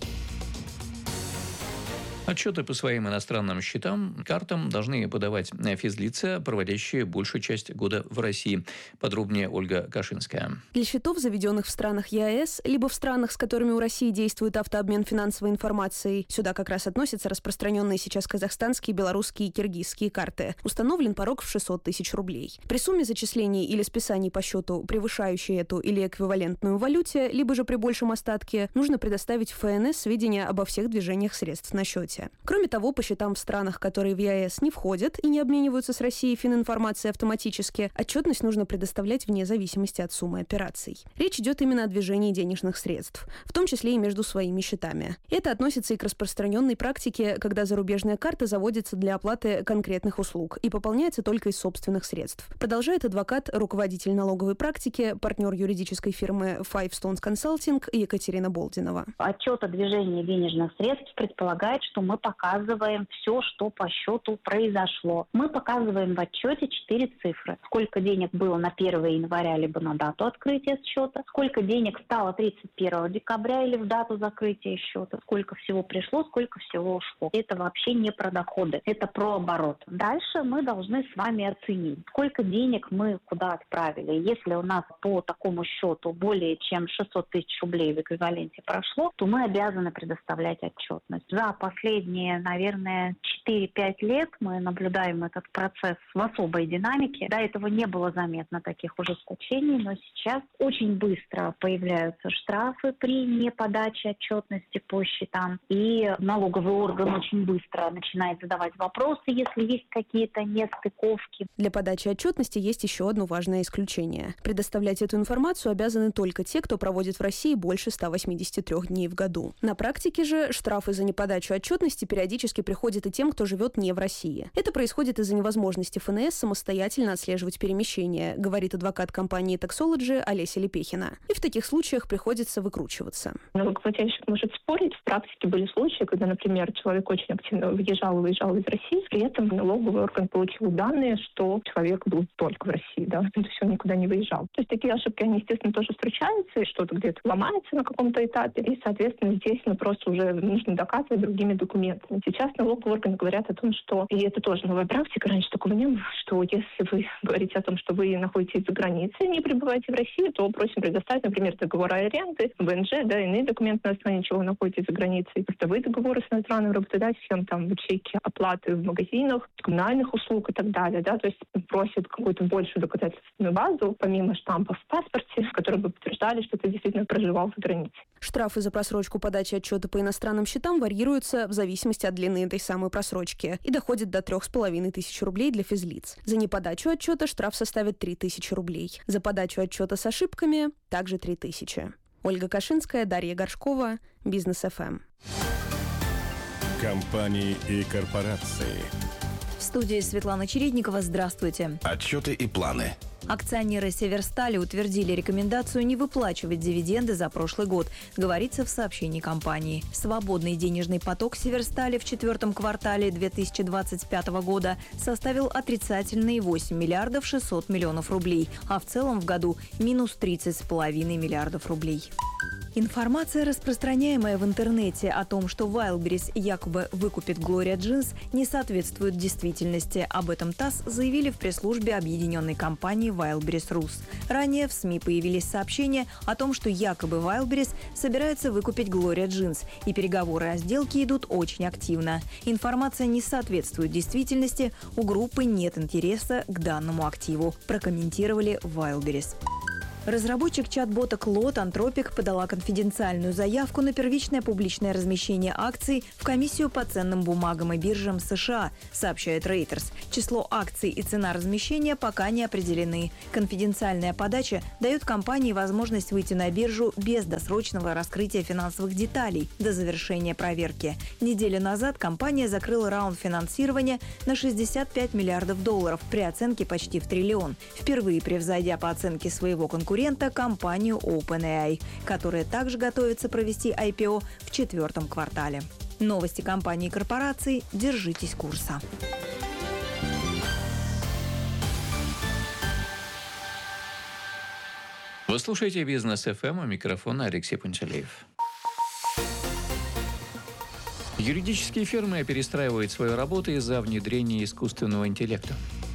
Отчеты по своим иностранным счетам, картам должны подавать физлица, проводящие большую часть года в России. Подробнее Ольга Кашинская. Для счетов, заведенных в странах ЕАЭС, либо в странах, с которыми у России действует автообмен финансовой информацией, сюда как раз относятся распространенные сейчас казахстанские, белорусские и киргизские карты, установлен порог в шестьсот тысяч рублей. При сумме зачислений или списаний по счету, превышающей эту или эквивалентную валюте, либо же при большем остатке, нужно предоставить в ФНС сведения обо всех движениях средств на счете. Кроме того, по счетам в странах, которые в ЕАЭС не входят и не обмениваются с Россией фининформацией автоматически, отчетность нужно предоставлять вне зависимости от суммы операций. Речь идет именно о движении денежных средств, в том числе и между своими счетами. Это относится и к распространенной практике, когда зарубежная карта заводится для оплаты конкретных услуг и пополняется только из собственных средств. Продолжает адвокат, руководитель налоговой практики, партнер юридической фирмы Five Stones Consulting Екатерина Болдинова. Отчет о движении денежных средств предполагает, что мы показываем все, что по счету произошло. Мы показываем в отчете четыре цифры. Сколько денег было на первое января, либо на дату открытия счета, сколько денег стало тридцать первого декабря или в дату закрытия счета, сколько всего пришло, сколько всего ушло. Это вообще не про доходы, это про оборот. Дальше мы должны с вами оценить, сколько денег мы куда отправили. Если у нас по такому счету более чем шестьсот тысяч рублей в эквиваленте прошло, то мы обязаны предоставлять отчетность. За последние Последние, наверное, четыре-пять лет мы наблюдаем этот процесс в особой динамике. До этого не было заметно таких ужесточений, но сейчас очень быстро появляются штрафы при неподаче отчетности по счетам. И налоговый орган очень быстро начинает задавать вопросы, если есть какие-то нестыковки. Для подачи отчетности есть еще одно важное исключение. Предоставлять эту информацию обязаны только те, кто проводит в России больше ста восьмидесяти трёх дней в году. На практике же штрафы за неподачу отчетности периодически приходят и тем, кто живет не в России. Это происходит из-за невозможности ФНС самостоятельно отслеживать перемещения, говорит адвокат компании Taxology Олеся Лепехина. И в таких случаях приходится выкручиваться. Налогоплательщик может спорить. В практике были случаи, когда, например, человек очень активно въезжал и выезжал из России, при этом налоговый орган получил данные, что человек был только в России, да, то есть он никуда не выезжал. То есть такие ошибки, они, естественно, тоже встречаются, и что-то где-то ломается на каком-то этапе, и, соответственно, здесь ну, просто уже нужно доказывать другими документами. Сейчас налоговые органы говорят о том, что, и это тоже новая практика, раньше такого не было, что если вы говорите о том, что вы находитесь за границей, не пребываете в России, то просим предоставить, например, договор аренды, ВНЖ, да, иные документы, на основании чего вы находитесь за границей, портовые договоры с иностранным работодателем, там, чеки оплаты в магазинах, коммунальных услуг и так далее, да, то есть просят какую-то большую доказательственную базу, помимо штампов в паспорте, которые бы подтверждали, что ты действительно проживал за границей. Штрафы за просрочку подачи отчета по иностранным счетам варьируются в зависимости от длины этой самой просрочки и доходит до трех с половиной тысяч рублей для физлиц. За неподачу отчета штраф составит три тысячи рублей. За подачу отчета с ошибками также три тысячи. Ольга Кашинская, Дарья Горшкова, Бизнес эф эм. Компании и корпорации. В студии Светлана Чередникова. Здравствуйте. Отчеты и планы. Акционеры «Северстали» утвердили рекомендацию не выплачивать дивиденды за прошлый год, говорится в сообщении компании. Свободный денежный поток «Северстали» в четвертом квартале две тысячи двадцать пятого года составил отрицательные восемь миллиардов шестьсот миллионов рублей, а в целом в году минус тридцать с половиной миллиардов рублей. Информация, распространяемая в интернете о том, что Wildberries якобы выкупит Gloria Jeans, не соответствует действительности. Об этом ТАСС заявили в пресс-службе объединенной компании Wildberries Rus. Ранее в СМИ появились сообщения о том, что якобы Wildberries собирается выкупить Gloria Jeans, и переговоры о сделке идут очень активно. Информация не соответствует действительности, у группы нет интереса к данному активу, прокомментировали Wildberries. Разработчик чат-бота Claude Anthropic подала конфиденциальную заявку на первичное публичное размещение акций в комиссию по ценным бумагам и биржам США, сообщает Reuters. Число акций и цена размещения пока не определены. Конфиденциальная подача дает компании возможность выйти на биржу без досрочного раскрытия финансовых деталей до завершения проверки. Неделю назад компания закрыла раунд финансирования на шестьдесят пять миллиардов долларов при оценке почти в триллион, впервые превзойдя по оценке своего конкурента компанию OpenAI, которая также готовится провести ай пи о в четвертом квартале. Новости компании и корпораций. Держитесь курса. Вы слушаете «Бизнес эф эм», у микрофона Алексей Пантелеев. Юридические фирмы перестраивают свою работу из-за внедрения искусственного интеллекта.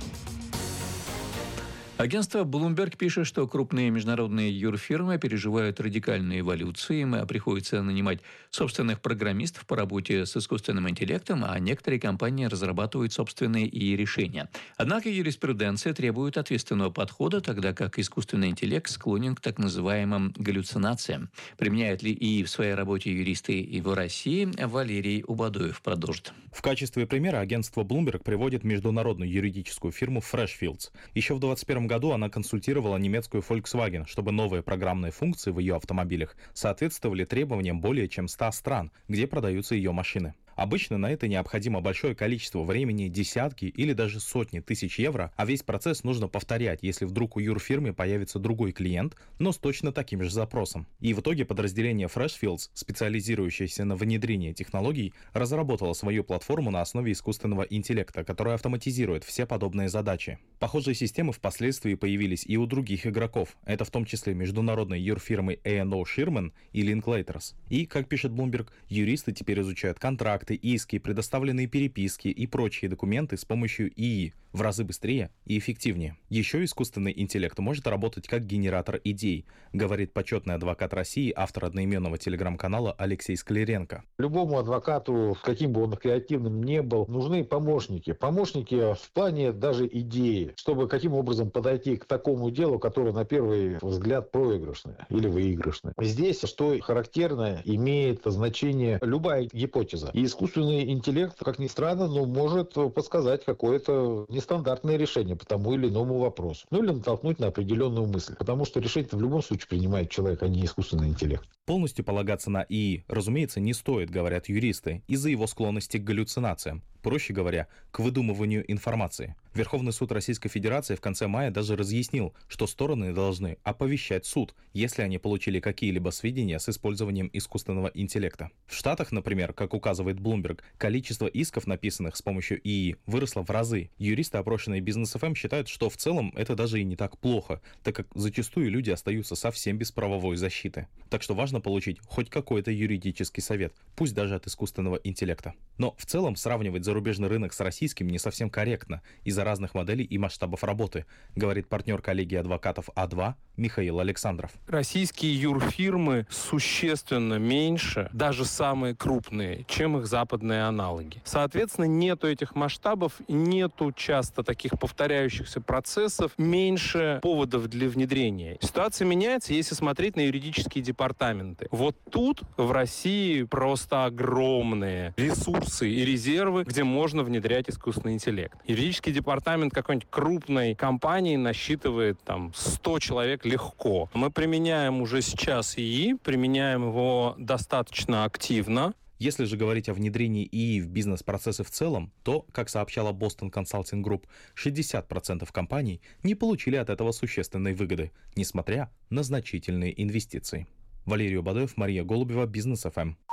Агентство Bloomberg пишет, что крупные международные юрфирмы переживают радикальную эволюцию, им приходится нанимать собственных программистов по работе с искусственным интеллектом, а некоторые компании разрабатывают собственные и решения. Однако юриспруденция требует ответственного подхода, тогда как искусственный интеллект склонен к так называемым галлюцинациям. Применяют ли ИИ в своей работе юристы и в России? Валерий Убадоев продолжит. В качестве примера агентство Bloomberg приводит международную юридическую фирму Freshfields. Еще в двадцать первом году она консультировала немецкую Volkswagen, чтобы новые программные функции в ее автомобилях соответствовали требованиям более чем ста стран, где продаются ее машины. Обычно на это необходимо большое количество времени, десятки или даже сотни тысяч евро, а весь процесс нужно повторять, если вдруг у юрфирмы появится другой клиент, но с точно таким же запросом. И в итоге подразделение Freshfields, специализирующееся на внедрении технологий, разработало свою платформу на основе искусственного интеллекта, которая автоматизирует все подобные задачи. Похожие системы впоследствии появились и у других игроков, это в том числе международные юрфирмы эй энд о Shearman и Linklaters. И, как пишет Bloomberg, юристы теперь изучают контракты, иски, предоставленные переписки и прочие документы с помощью ИИ в разы быстрее и эффективнее. Еще искусственный интеллект может работать как генератор идей, говорит почетный адвокат России, автор одноименного телеграм-канала Алексей Скляренко. Любому адвокату, каким бы он креативным ни был, нужны помощники. Помощники в плане даже идеи, чтобы каким образом подойти к такому делу, которое на первый взгляд проигрышное или выигрышное. Здесь, что характерно, имеет значение любая гипотеза. И искусственный интеллект, как ни странно, но может подсказать какое-то нестандартное решение по тому или иному вопросу. Ну или натолкнуть на определенную мысль. Потому что решение в любом случае принимает человек, а не искусственный интеллект. Полностью полагаться на ИИ, разумеется, не стоит, говорят юристы, из-за его склонности к галлюцинациям. Проще говоря, к выдумыванию информации. Верховный суд Российской Федерации в конце мая даже разъяснил, что стороны должны оповещать суд, если они получили какие-либо сведения с использованием искусственного интеллекта. В Штатах, например, как указывает Bloomberg, количество исков, написанных с помощью ИИ, выросло в разы. Юристы, опрошенные Бизнес эф эм, считают, что в целом это даже и не так плохо, так как зачастую люди остаются совсем без правовой защиты. Так что важно получить хоть какой-то юридический совет, пусть даже от искусственного интеллекта. Но в целом сравнивать зарубежный рынок с российским не совсем корректно из-за разных моделей и масштабов работы, говорит партнер коллегии адвокатов А два Михаил Александров. Российские юрфирмы существенно меньше, даже самые крупные, чем их западные аналоги. Соответственно, нету этих масштабов, нету часто таких повторяющихся процессов, меньше поводов для внедрения. Ситуация меняется, если смотреть на юридические департаменты. Вот тут в России просто огромные ресурсы и резервы, где можно внедрять искусственный интеллект. Юридический департамент какой-нибудь крупной компании насчитывает там сто человек легко. Мы применяем уже сейчас ИИ, применяем его достаточно активно. Если же говорить о внедрении ИИ в бизнес-процессы в целом, то, как сообщала Boston Consulting Group, шестьдесят процентов компаний не получили от этого существенной выгоды, несмотря на значительные инвестиции. Валерий Убадоев, Мария Голубева, Бизнес эф эм.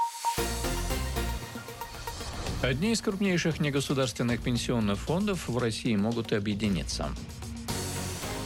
Одни из крупнейших негосударственных пенсионных фондов в России могут объединиться.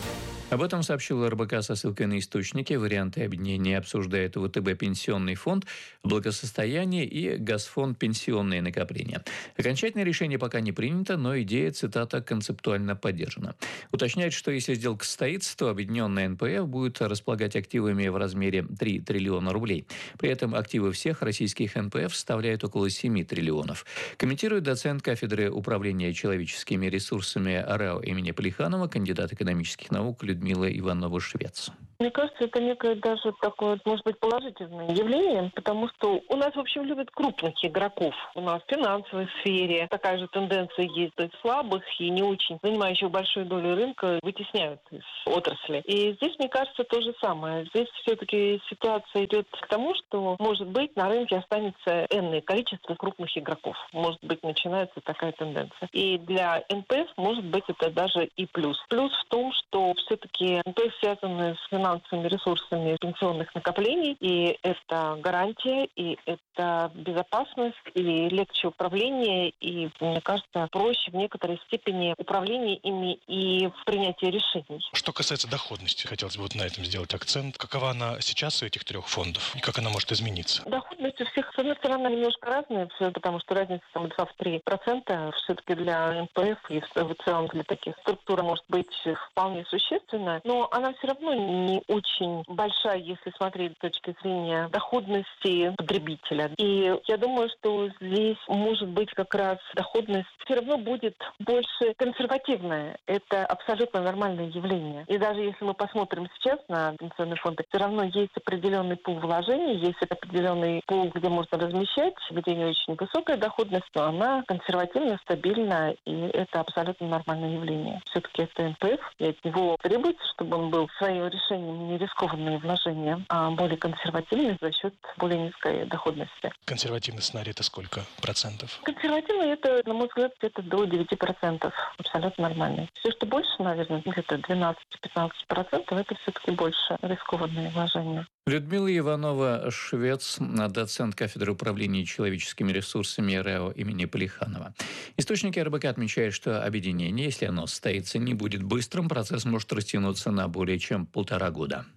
Об этом сообщил эр бэ ка со ссылкой на источники. Варианты объединения обсуждают вэ тэ бэ Пенсионный фонд благосостояния и Газфонд Пенсионные накопления. Окончательное решение пока не принято, но идея, цитата, концептуально поддержана. Уточняет, что если сделка состоится, то объединенная эн пэ эф будет располагать активами в размере три триллиона рублей. При этом активы всех российских эн пэ эф составляют около семь триллионов. Комментирует доцент кафедры управления человеческими ресурсами РАО имени Плеханова, кандидат экономических наук Людмила Иванова-Швец. Мне кажется, это некое даже такое, может быть, положительное явление, потому что у нас, в общем, любят крупных игроков. У нас в финансовой сфере такая же тенденция есть, то есть слабых и не очень занимающих большую долю рынка вытесняют из отрасли. И здесь, мне кажется, то же самое. Здесь все-таки ситуация идет к тому, что, может быть, на рынке останется энное количество крупных игроков. Может быть, начинается такая тенденция. И для эн пэ эф, может быть, это даже и плюс. Плюс в том, что все-таки эн пэ эф связаны с финансовыми финансовыми ресурсами пенсионных накоплений, и это гарантия, и это безопасность, и легче управление, и, мне кажется, проще в некоторой степени управление ими и в принятии решений. Что касается доходности, хотелось бы вот на этом сделать акцент. Какова она сейчас у этих трех фондов, и как она может измениться? Доходность у всех, с одной стороны, немножко разная, потому что разница там два-три процента все-таки для эн пэ эф и в целом для таких структур может быть вполне существенная, но она все равно не очень большая, если смотреть с точки зрения доходности потребителя. И я думаю, что здесь может быть как раз доходность все равно будет больше консервативная. Это абсолютно нормальное явление. И даже если мы посмотрим сейчас на пенсионные фонды, все равно есть определенный пул вложений, есть определенный пул, где можно размещать, где не очень высокая доходность, но она консервативна, стабильна, и это абсолютно нормальное явление. Все-таки это эн пэ эф, и от него требуется, чтобы он был своим решением не рискованные вложения, а более консервативные за счет более низкой доходности. Консервативный сценарий — это сколько процентов? Консервативный — это, на мой взгляд, где-то до девяти процентов. Абсолютно нормально. Все, что больше, наверное, где-то двенадцать-пятнадцать процентов, это все-таки больше рискованные вложения. Людмила Иванова-Швец, доцент кафедры управления человеческими ресурсами РАО имени Плеханова. Источники эр бэ ка отмечают, что объединение, если оно состоится, не будет быстрым, процесс может растянуться на более чем полтора года.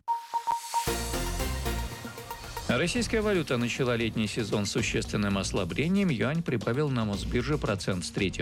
Российская валюта начала летний сезон с существенным ослаблением. Юань прибавил на Мосбирже процент с третью.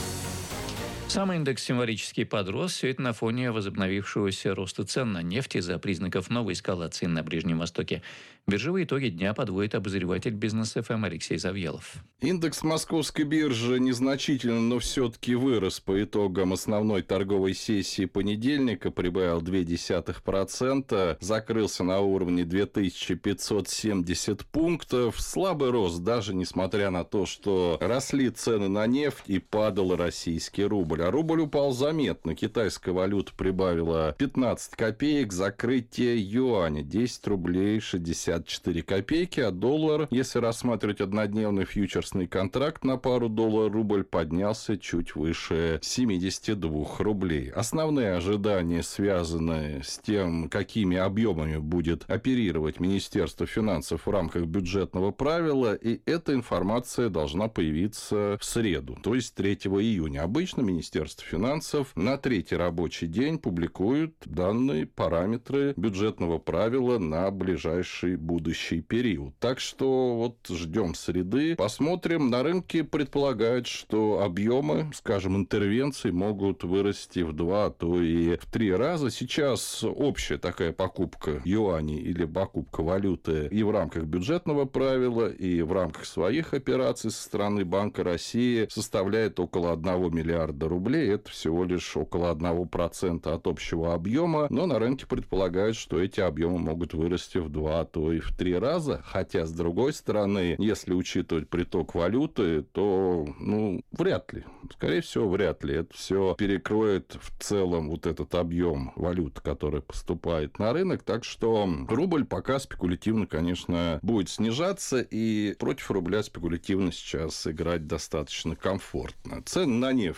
Сам индекс символически подрос. Все это на фоне возобновившегося роста цен на нефть из-за признаков новой эскалации на Ближнем Востоке. Биржевые итоги дня подводит обозреватель Бизнес эф эм Алексей Завьялов. Индекс московской биржи незначительно, но все-таки вырос по итогам основной торговой сессии понедельника, прибавил ноль целых две десятых процента, закрылся на уровне две тысячи пятьсот семьдесят пунктов. Слабый рост, даже несмотря на то, что росли цены на нефть и падал российский рубль. А рубль упал заметно. Китайская валюта прибавила пятнадцать копеек, закрытие юаня десять рублей шестьдесят четыре копейки, а доллар, если рассматривать однодневный фьючерсный контракт на пару доллар-рубль, поднялся чуть выше семидесяти двух рублей. Основные ожидания связаны с тем, какими объемами будет оперировать Министерство финансов в рамках бюджетного правила, и эта информация должна появиться в среду, то есть третьего июня. Обычно Министерство Министерство финансов на третий рабочий день публикует данные параметры бюджетного правила на ближайший будущий период. Так что вот ждем среды, посмотрим. На рынке предполагают, что объемы, скажем, интервенций могут вырасти в два, а то и в три раза. Сейчас общая такая покупка юаней или покупка валюты и в рамках бюджетного правила, и в рамках своих операций со стороны Банка России составляет около одного миллиарда рублей. Это всего лишь около одного процента от общего объема, но на рынке предполагают, что эти объемы могут вырасти в два, а то и в три раза. Хотя, с другой стороны, если учитывать приток валюты, то, ну, вряд ли. Скорее всего, вряд ли. Это все перекроет в целом вот этот объем валюты, который поступает на рынок. Так что рубль пока спекулятивно, конечно, будет снижаться, и против рубля спекулятивно сейчас играть достаточно комфортно. Цены на нефть выросли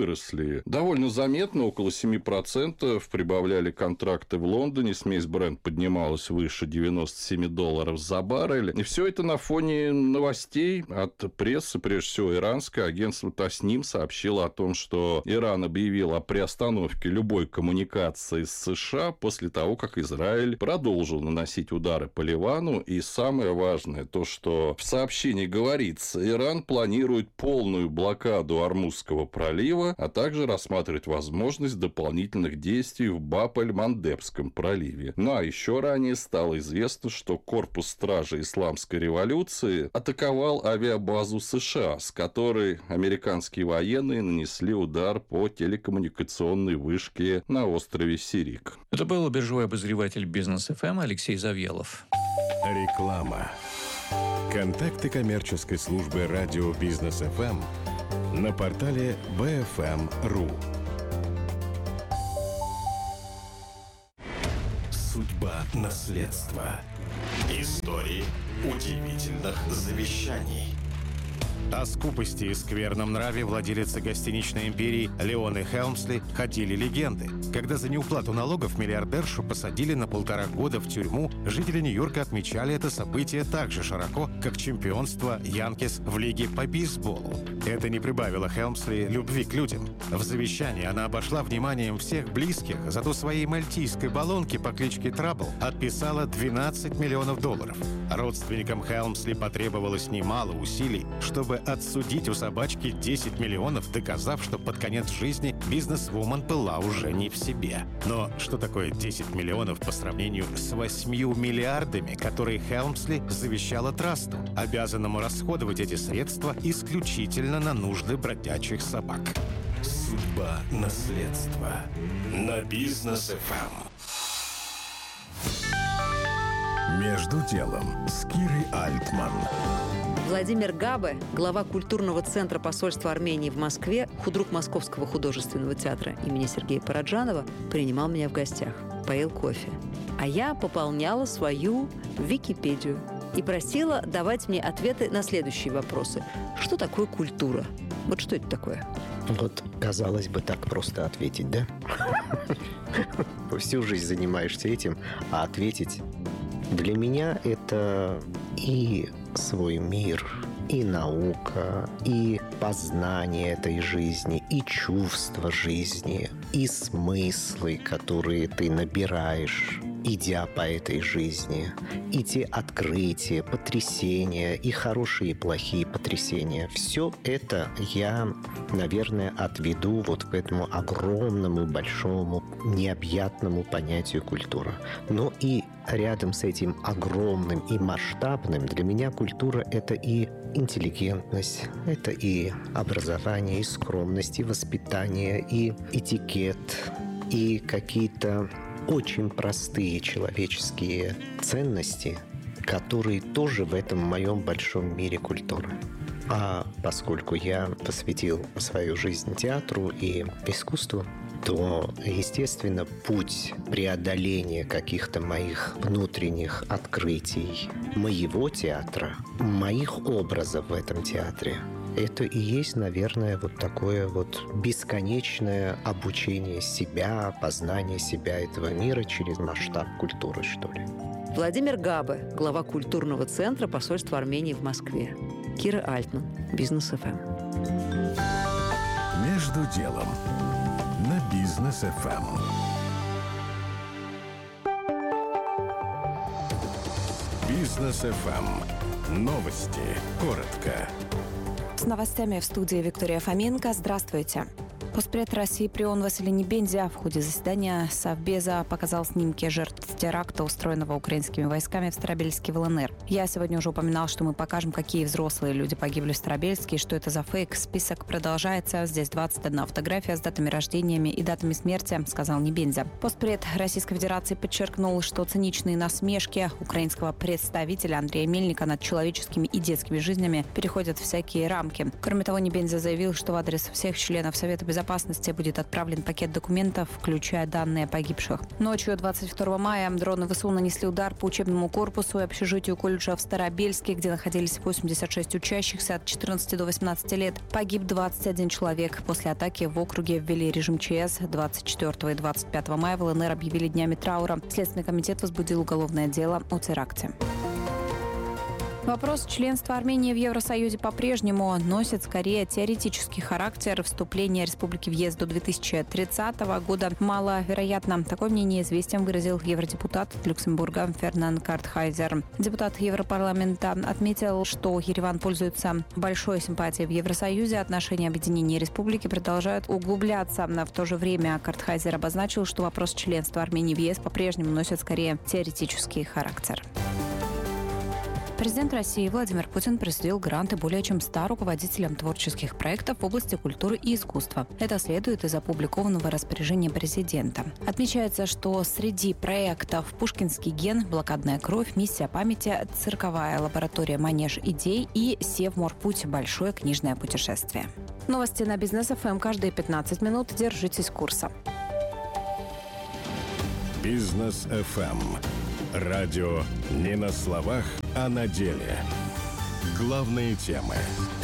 выросли довольно заметно, около семь процентов. Прибавляли контракты в Лондоне, смесь Brent поднималась выше девяносто семь долларов за баррель. И все это на фоне новостей от прессы, прежде всего иранское. Агентство Тасним сообщило о том, что Иран объявил о приостановке любой коммуникации с США после того, как Израиль продолжил наносить удары по Ливану. И самое важное, то, что в сообщении говорится, Иран планирует полную блокаду Ормузского пролива, а также рассматривает возможность дополнительных действий в Баб-эль-Мандебском проливе. Ну а еще ранее стало известно, что корпус стражи Исламской революции атаковал авиабазу США, с которой американские военные нанесли удар по телекоммуникационной вышке на острове Сирик. Это был биржевой обозреватель Бизнес эф эм Алексей Завьялов. Реклама. Контакты коммерческой службы радио Бизнес эф эм на портале би эф эм точка ру. Судьба наследства. Истории удивительных завещаний. О скупости и скверном нраве владелицы гостиничной империи Леоны Хелмсли ходили легенды. Когда за неуплату налогов миллиардершу посадили на полтора года в тюрьму, жители Нью-Йорка отмечали это событие так же широко, как чемпионство Янкис в лиге по бейсболу. Это не прибавило Хелмсли любви к людям. В завещании она обошла вниманием всех близких, зато своей мальтийской баллонке по кличке Трабл отписала двенадцать миллионов долларов. Родственникам Хелмсли потребовалось немало усилий, чтобы отсудить у собачки десять миллионов, доказав, что под конец жизни бизнесвумен была уже не в себе. Но что такое десять миллионов по сравнению с восьмью миллиардами, которые Хелмсли завещала трасту, обязанному расходовать эти средства исключительно на нужды бродячих собак? Судьба наследства на Бизнес эф эм. Между делом с Кирой Альтман. Владимир Габе, глава культурного центра посольства Армении в Москве, худрук Московского художественного театра имени Сергея Параджанова, принимал меня в гостях, поил кофе. А я пополняла свою Википедию и просила давать мне ответы на следующие вопросы. Что такое культура? Вот что это такое? Вот, казалось бы, так просто ответить, да? Всю жизнь занимаешься этим, а ответить... Для меня это и свой мир, и наука, и познание этой жизни, и чувство жизни, и смыслы, которые ты набираешь, идя по этой жизни, и те открытия, потрясения, и хорошие, и плохие потрясения. Все это я, наверное, отведу вот к этому огромному, большому, необъятному понятию культура. Но и рядом с этим огромным и масштабным для меня культура — это и интеллигентность, это и образование, и скромность, и воспитание, и этикет, и какие-то очень простые человеческие ценности, которые тоже в этом моем большом мире культуры. А поскольку я посвятил свою жизнь театру и искусству, то, естественно, путь преодоления каких-то моих внутренних открытий моего театра, моих образов в этом театре, это и есть, наверное, вот такое вот бесконечное обучение себя, познание себя, этого мира через масштаб культуры, что ли. Владимир Габе, глава культурного центра посольства Армении в Москве. Кира Альтман, Бизнес эф эм. Между делом на Бизнес эф эм. Бизнес эф эм. Новости. Коротко. С новостями в студии Виктория Фоменко. Здравствуйте. Госпред России Прион Василий Небензя в ходе заседания Совбеза показал снимки жертв теракта, устроенного украинскими войсками в Старобельске в эл эн эр. Я сегодня уже упоминал, что мы покажем, какие взрослые люди погибли в Старобельске и что это за фейк. Список продолжается. Здесь двадцать одна фотография с датами рождениями и датами смерти, сказал Небензя. Постпред Российской Федерации подчеркнул, что циничные насмешки украинского представителя Андрея Мельника над человеческими и детскими жизнями переходят всякие рамки. Кроме того, Небензя заявил, что в адрес всех членов Совета Безопасности безопасности будет отправлен пакет документов, включая данные о погибших. Ночью двадцать второго мая дроны ВСУ нанесли удар по учебному корпусу и общежитию колледжа в Старобельске, где находились восемьдесят шесть учащихся от четырнадцати до восемнадцати лет. Погиб двадцать один человек. После атаки в округе ввели режим ЧС. двадцать четвёртого и двадцать пятого мая в ЛНР объявили днями траура. Следственный комитет возбудил уголовное дело о теракте. Вопрос членства Армении в Евросоюзе по-прежнему носит скорее теоретический характер. Вступление республики в ЕС до две тысячи тридцатого года маловероятно. Такое мнение «Известиям» выразил евродепутат от Люксембурга Фернан Картхайзер. Депутат Европарламента отметил, что Ереван пользуется большой симпатией в Евросоюзе. Отношения объединения республики продолжают углубляться. В то же время Картхайзер обозначил, что вопрос членства Армении в ЕС по-прежнему носит скорее теоретический характер. Президент России Владимир Путин присудил гранты более чем ста руководителям творческих проектов в области культуры и искусства. Это следует из опубликованного распоряжения президента. Отмечается, что среди проектов «Пушкинский ген», «Блокадная кровь», «Миссия памяти», «Цирковая лаборатория «Манеж идей» и «Севморпуть. Большое книжное путешествие». Новости на Бизнес эф эм каждые пятнадцать минут. Держитесь курса. Бизнес эф эм. Радио не на словах, а на деле. Главные темы.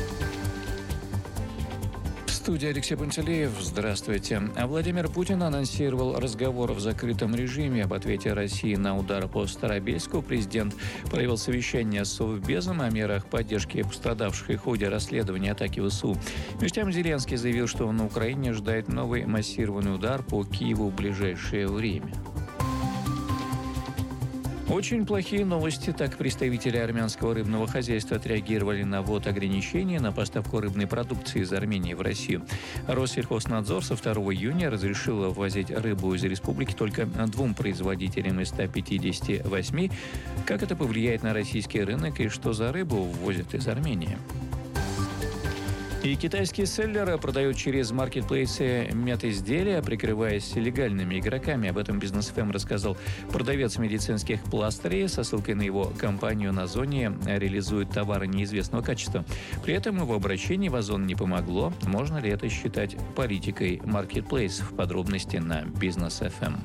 В студии Алексей Пантелеев. Здравствуйте. Владимир Путин анонсировал разговор в закрытом режиме об ответе России на удар по Старобельску. Президент провел совещание с Совбезом о мерах поддержки пострадавших в ходе расследования атаки ВСУ. Между тем, Зеленский заявил, что на Украине ожидает новый массированный удар по Киеву в ближайшее время. Очень плохие новости. Так представители армянского рыбного хозяйства отреагировали на ввод ограничений на поставку рыбной продукции из Армении в Россию. Россельхознадзор со второго июня разрешил ввозить рыбу из республики только двум производителям из ста пятидесяти восьми. Как это повлияет на российский рынок и что за рыбу ввозят из Армении? И китайские селлеры продают через маркетплейсы медизделия, прикрываясь легальными игроками. Об этом Бизнес эф эм рассказал продавец медицинских пластырей. Со ссылкой на его компанию на Озоне реализует товары неизвестного качества. При этом его обращение в Озон не помогло. Можно ли это считать политикой маркетплейсов? Подробности на Бизнес эф эм.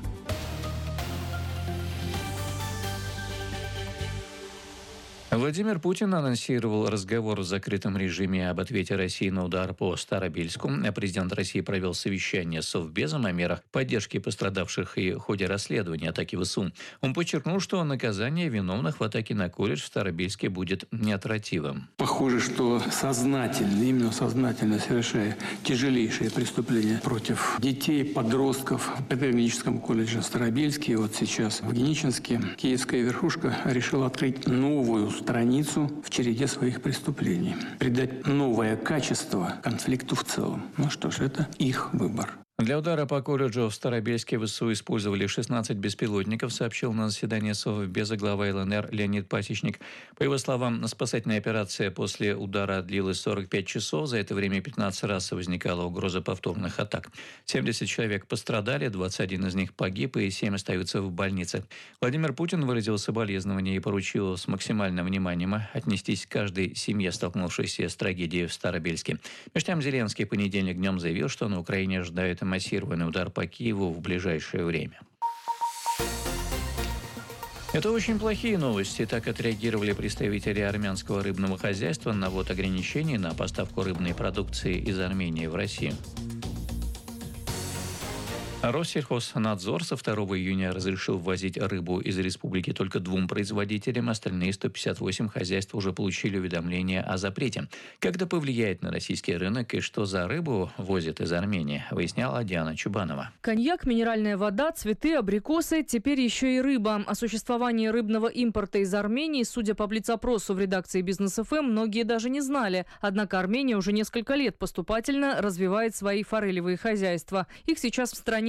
Владимир Путин анонсировал разговор в закрытом режиме об ответе России на удар по Старобельску. Президент России провел совещание с Совбезом о мерах поддержки пострадавших и в ходе расследования атаки ВСУ. Он подчеркнул, что наказание виновных в атаке на колледж в Старобельске будет неотвратимым. Похоже, что сознательно, именно сознательно совершая тяжелейшие преступления против детей, подростков в педагогическом колледже в Старобельске и вот сейчас в Геничинске, киевская верхушка решила открыть новую страницу в череде своих преступлений. Придать новое качество конфликту в целом. Ну что ж, это их выбор. Для удара по колледжу в Старобельске ВСУ использовали шестнадцать беспилотников, сообщил на заседании Совбеза глава эл эн эр Леонид Пасечник. По его словам, спасательная операция после удара длилась сорок пять часов. За это время пятнадцать раз возникала угроза повторных атак. семьдесят человек пострадали, двадцать один из них погиб и семь остаются в больнице. Владимир Путин выразил соболезнования и поручил с максимальным вниманием отнестись к каждой семье, столкнувшейся с трагедией в Старобельске. Между тем, Зеленский в понедельник днем заявил, что на Украине ожидает массированный удар по Киеву в ближайшее время. Это очень плохие новости. Так отреагировали представители армянского рыбного хозяйства на ввод ограничений на поставку рыбной продукции из Армении в Россию. Россельхознадзор со второго июня разрешил ввозить рыбу из республики только двум производителям. Остальные сто пятьдесят восемь хозяйств уже получили уведомление о запрете. Как это повлияет на российский рынок и что за рыбу возят из Армении, выясняла Диана Чубанова. Коньяк, минеральная вода, цветы, абрикосы, теперь еще и рыба. О существовании рыбного импорта из Армении, судя по блиц-опросу в редакции Бизнес эф эм, многие даже не знали. Однако Армения уже несколько лет поступательно развивает свои форелевые хозяйства. Их сейчас в стране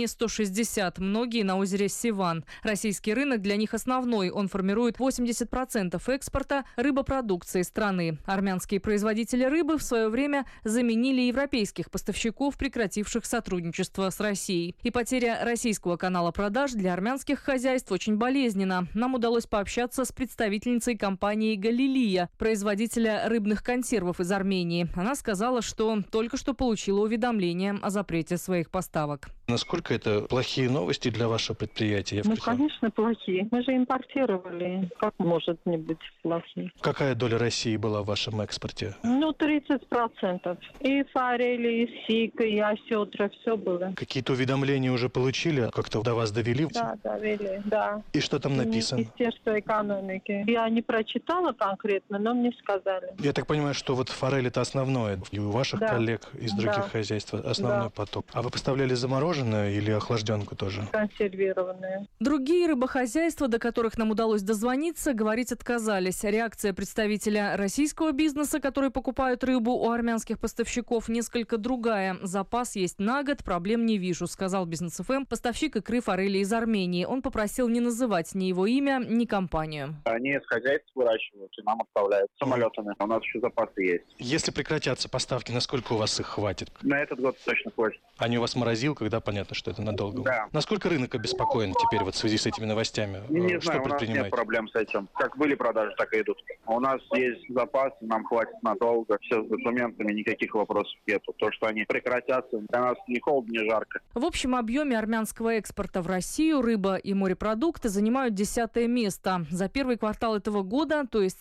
армяне сто шестьдесят, многие на озере Севан. Российский рынок для них основной. Он формирует восемьдесят процентов экспорта рыбопродукции страны. Армянские производители рыбы в свое время заменили европейских поставщиков, прекративших сотрудничество с Россией. И потеря российского канала продаж для армянских хозяйств очень болезненна. Нам удалось пообщаться с представительницей компании «Галилия», производителя рыбных консервов из Армении. Она сказала, что только что получила уведомление о запрете своих поставок. Насколько это плохие новости для вашего предприятия? Ну, конечно, плохие. Мы же импортировали. Как может не быть плохие? Какая доля России была в вашем экспорте? Ну, тридцать процентов. И форели, и сик, и осетра, все было. Какие-то уведомления уже получили? Как-то до вас довели? Да, довели, да. И что там написано? Министерство экономики. Я не прочитала конкретно, но мне сказали. Я так понимаю, что вот форель это основное. И у ваших да. коллег из других да. хозяйств основной да. поток. А вы поставляли замороженную или охлажденку тоже? Консервированную. Другие рыбохозяйства, до которых нам удалось дозвониться, говорить отказались. Реакция представителя российского бизнеса, который покупают рыбу у армянских поставщиков, несколько другая. Запас есть на год, проблем не вижу, сказал Бизнес эф эм поставщик икры форели из Армении. Он попросил не называть ни его имя, ни компанию. Они из хозяйств выращивают и нам отправляют самолетами. У нас еще запасы есть. Если прекратятся поставки, насколько у вас их хватит? На этот год точно хватит. Они у вас морозил, когда понятно, что это надолго? Да. Насколько рынок обеспокоен теперь вот в связи с этими новостями? Не что знаю, у нас нет проблем с этим. Как были продажи, так и идут. У нас есть запас, нам хватит надолго. Все с документами, никаких вопросов нету. То, что они прекратятся, для нас ни холодно, ни жарко. В общем объеме армянского экспорта в Россию рыба и морепродукты занимают десятое место. За первый квартал этого года, то есть